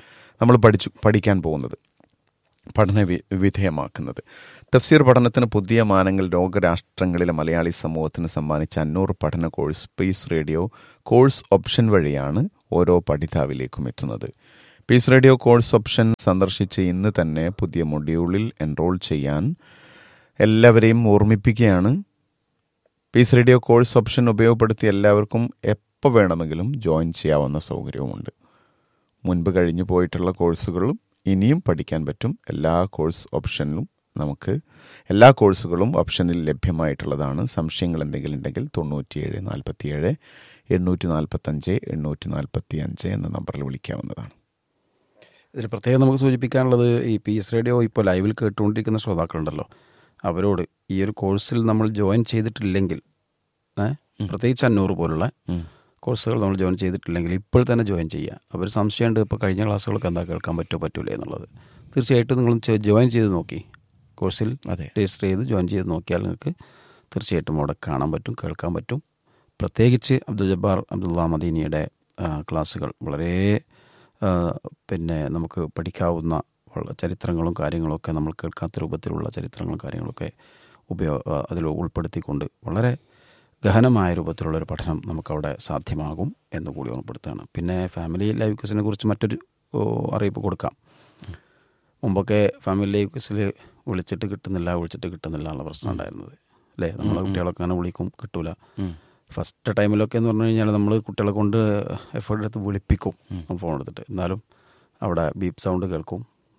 നമ്മൾ പഠിച്ചു പഠിക്കാൻ പോകുന്നത്, പഠന വി വിധേയമാക്കുന്നത്. തഫ്സീർ പഠനത്തിന് പുതിയ മാനങ്ങൾ ലോകരാഷ്ട്രങ്ങളിലെ മലയാളി സമൂഹത്തിന് സമ്മാനിച്ച അന്നൂറ് പഠന course piece radio course option വഴിയാണ് ഓരോ പഠിതാവിലേക്കും എത്തുന്നത്. പീസ് റേഡിയോ കോഴ്സ് ഓപ്ഷൻ സന്ദർശിച്ച് ഇന്ന് തന്നെ പുതിയ മൊഡ്യൂളിൽ എൻറോൾ ചെയ്യാൻ എല്ലാവരെയും ഓർമ്മിപ്പിക്കുകയാണ്. പീസ് റേഡിയോ കോഴ്സ് ഓപ്ഷൻ ഉപയോഗപ്പെടുത്തി എല്ലാവർക്കും എപ്പോൾ വേണമെങ്കിലും ജോയിൻ ചെയ്യാവുന്ന സൗകര്യവുമുണ്ട്. മുൻപ് കഴിഞ്ഞു പോയിട്ടുള്ള കോഴ്സുകളും ഇനിയും പഠിക്കാൻ പറ്റും. എല്ലാ കോഴ്സ് ഓപ്ഷനിലും നമുക്ക് എല്ലാ കോഴ്സുകളും ഓപ്ഷനിൽ ലഭ്യമായിട്ടുള്ളതാണ്. സംശയങ്ങൾ എന്തെങ്കിലും ഉണ്ടെങ്കിൽ തൊണ്ണൂറ്റിയേഴ് നാൽപ്പത്തിയേഴ് എണ്ണൂറ്റി നാൽപ്പത്തഞ്ച് എണ്ണൂറ്റി നാൽപ്പത്തി അഞ്ച് എന്ന നമ്പറിൽ വിളിക്കാവുന്നതാണ്. ഇതിൽ പ്രത്യേകം നമുക്ക് സൂചിപ്പിക്കാനുള്ളത്, ഈ പീസ് റേഡിയോ ഇപ്പോൾ ലൈവിൽ കേട്ടുകൊണ്ടിരിക്കുന്ന ശ്രോതാക്കളുണ്ടല്ലോ, അവരോട് ഈ ഒരു കോഴ്സിൽ നമ്മൾ ജോയിൻ ചെയ്തിട്ടില്ലെങ്കിൽ, പ്രത്യേകിച്ച് അഞ്ഞൂറ് പോലുള്ള കോഴ്സുകൾ നമ്മൾ ജോയിൻ ചെയ്തിട്ടില്ലെങ്കിൽ ഇപ്പോൾ തന്നെ ജോയിൻ ചെയ്യുക. അവർ സംശയമുണ്ട് ഇപ്പോൾ കഴിഞ്ഞ ക്ലാസ്സുകളൊക്കെ എന്താ കേൾക്കാൻ പറ്റുമോ പറ്റൂലേ എന്നുള്ളത്. തീർച്ചയായിട്ടും നിങ്ങൾ ജോയിൻ ചെയ്ത് നോക്കി, കോഴ്സിൽ രജിസ്റ്റർ ചെയ്ത് ജോയിൻ ചെയ്ത് നോക്കിയാൽ നിങ്ങൾക്ക് തീർച്ചയായിട്ടും അവിടെ കാണാൻ പറ്റും, കേൾക്കാൻ പറ്റും. പ്രത്യേകിച്ച് അബ്ദുൽ ജബ്ബാർ അബ്ദുള്ള മദീനിയുടെ ക്ലാസ്സുകൾ വളരെ പിന്നെ നമുക്ക് പഠിക്കാവുന്ന ചരിത്രങ്ങളും കാര്യങ്ങളൊക്കെ നമ്മൾ കേൾക്കാത്ത രൂപത്തിലുള്ള ചരിത്രങ്ങളും കാര്യങ്ങളൊക്കെ ഉപയോഗ അതിൽ ഉൾപ്പെടുത്തിക്കൊണ്ട് വളരെ ഗഹനമായ രൂപത്തിലുള്ളൊരു പഠനം നമുക്കവിടെ സാധ്യമാകും എന്ന് കൂടി ഓർമ്മപ്പെടുത്തുകയാണ്. പിന്നെ ഫാമിലി ലൈവ് ക്വിസിനെ കുറിച്ച് മറ്റൊരു അറിയിപ്പ് കൊടുക്കാം. മുമ്പൊക്കെ ഫാമിലി ലൈവ് ക്വിസിൽ വിളിച്ചിട്ട് കിട്ടുന്നില്ല വിളിച്ചിട്ട് കിട്ടുന്നില്ല എന്നുള്ള പ്രശ്നം ഉണ്ടായിരുന്നത് അല്ലേ. നമ്മളെ കുട്ടികളൊക്കെ അങ്ങനെ വിളിക്കും, കിട്ടൂല. ഫസ്റ്റ് ടൈമിലൊക്കെ എന്ന് പറഞ്ഞു കഴിഞ്ഞാൽ നമ്മൾ കുട്ടികളെ കൊണ്ട് എഫേർട്ട് എടുത്ത് വിളിപ്പിക്കും ഫോൺ എടുത്തിട്ട്, എന്നാലും അവിടെ ബീപ്പ് സൗണ്ട് കേൾക്കും,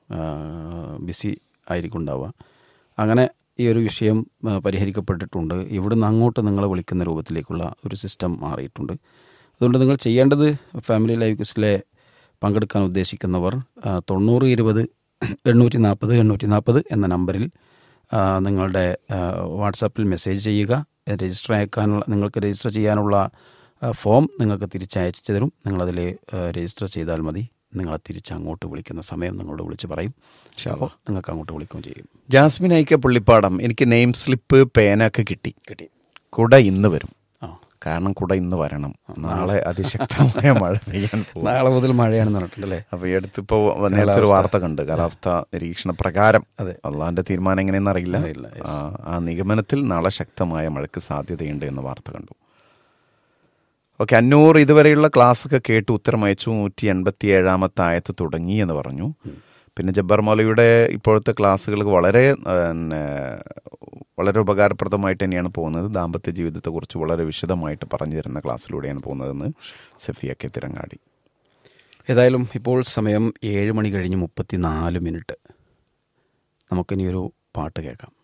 ബിസി ആയിരിക്കും ഉണ്ടാവുക. അങ്ങനെ ഈ ഒരു വിഷയം പരിഹരിക്കപ്പെട്ടിട്ടുണ്ട്. ഇവിടുന്ന് അങ്ങോട്ട് നിങ്ങളെ വിളിക്കുന്ന രൂപത്തിലേക്കുള്ള ഒരു സിസ്റ്റം മാറിയിട്ടുണ്ട്. അതുകൊണ്ട് നിങ്ങൾ ചെയ്യേണ്ടത്, ഫാമിലി ലൈവ് ക്വിസിലെ പങ്കെടുക്കാൻ ഉദ്ദേശിക്കുന്നവർ തൊണ്ണൂറ് ഇരുപത് എണ്ണൂറ്റി നാൽപ്പത് എണ്ണൂറ്റി നാൽപ്പത് എന്ന നമ്പറിൽ നിങ്ങളുടെ വാട്സാപ്പിൽ മെസ്സേജ് ചെയ്യുക. രജിസ്റ്റർ അയക്കാനുള്ള നിങ്ങൾക്ക് രജിസ്റ്റർ ചെയ്യാനുള്ള ഫോം നിങ്ങൾക്ക് തിരിച്ചയച്ചു തരും. നിങ്ങളതിൽ രജിസ്റ്റർ ചെയ്താൽ മതി. നിങ്ങളെ തിരിച്ച് അങ്ങോട്ട് വിളിക്കുന്ന സമയം നിങ്ങളോട് വിളിച്ച് പറയും. അപ്പോൾ നിങ്ങൾക്ക് അങ്ങോട്ട് വിളിക്കുകയും ചെയ്യും. ജാസ്മിൻ അയക്ക പുള്ളിപ്പാടം, എനിക്ക് നെയിം സ്ലിപ്പ് പേനൊക്കെ കിട്ടി കിട്ടി കുട ഇന്ന് വരും. കാരണം കുട ഇന്ന് വരണം, നാളെ അതിശക്തമായ മഴ പെയ്യാൻ പോകും. നാളെ മുതൽ മഴയാണെന്ന് പറഞ്ഞിട്ടുണ്ടല്ലേ. അപ്പോൾ ഈ അടുത്തിപ്പോൾ നേരത്തെ ഒരു വാർത്ത കണ്ട്, കാലാവസ്ഥ നിരീക്ഷണ പ്രകാരം, അള്ളാന്റെ തീരുമാനം എങ്ങനെയെന്ന് അറിയില്ല, ആ നിഗമനത്തിൽ നാളെ ശക്തമായ മഴയ്ക്ക് സാധ്യതയുണ്ട് എന്ന വാർത്ത കണ്ടു. ഓക്കെ, അഞ്ഞൂറ് ഇതുവരെയുള്ള ക്ലാസ്സൊക്കെ കേട്ട് ഉത്തരം അയച്ചു. നൂറ്റി എൺപത്തി ഏഴാമത്തെ ആയത്ത് തുടങ്ങി എന്ന് പറഞ്ഞു. പിന്നെ ജബ്ബാർ മൗലവിയുടെ ഇപ്പോഴത്തെ ക്ലാസ്സുകൾ വളരെ വളരെ ഉപകാരപ്രദമായിട്ട് തന്നെയാണ് പോകുന്നത്. ദാമ്പത്യ ജീവിതത്തെക്കുറിച്ച് വളരെ വിശദമായിട്ട് പറഞ്ഞു തരുന്ന ക്ലാസ്സിലൂടെയാണ് പോകുന്നതെന്ന് സഫിയൊക്കെ തിരങ്ങാടി. ഏതായാലും ഇപ്പോൾ സമയം ഏഴ് മണി കഴിഞ്ഞ് മുപ്പത്തി നാല് മിനിറ്റ്. നമുക്കിനിയൊരു പാട്ട് കേൾക്കാം.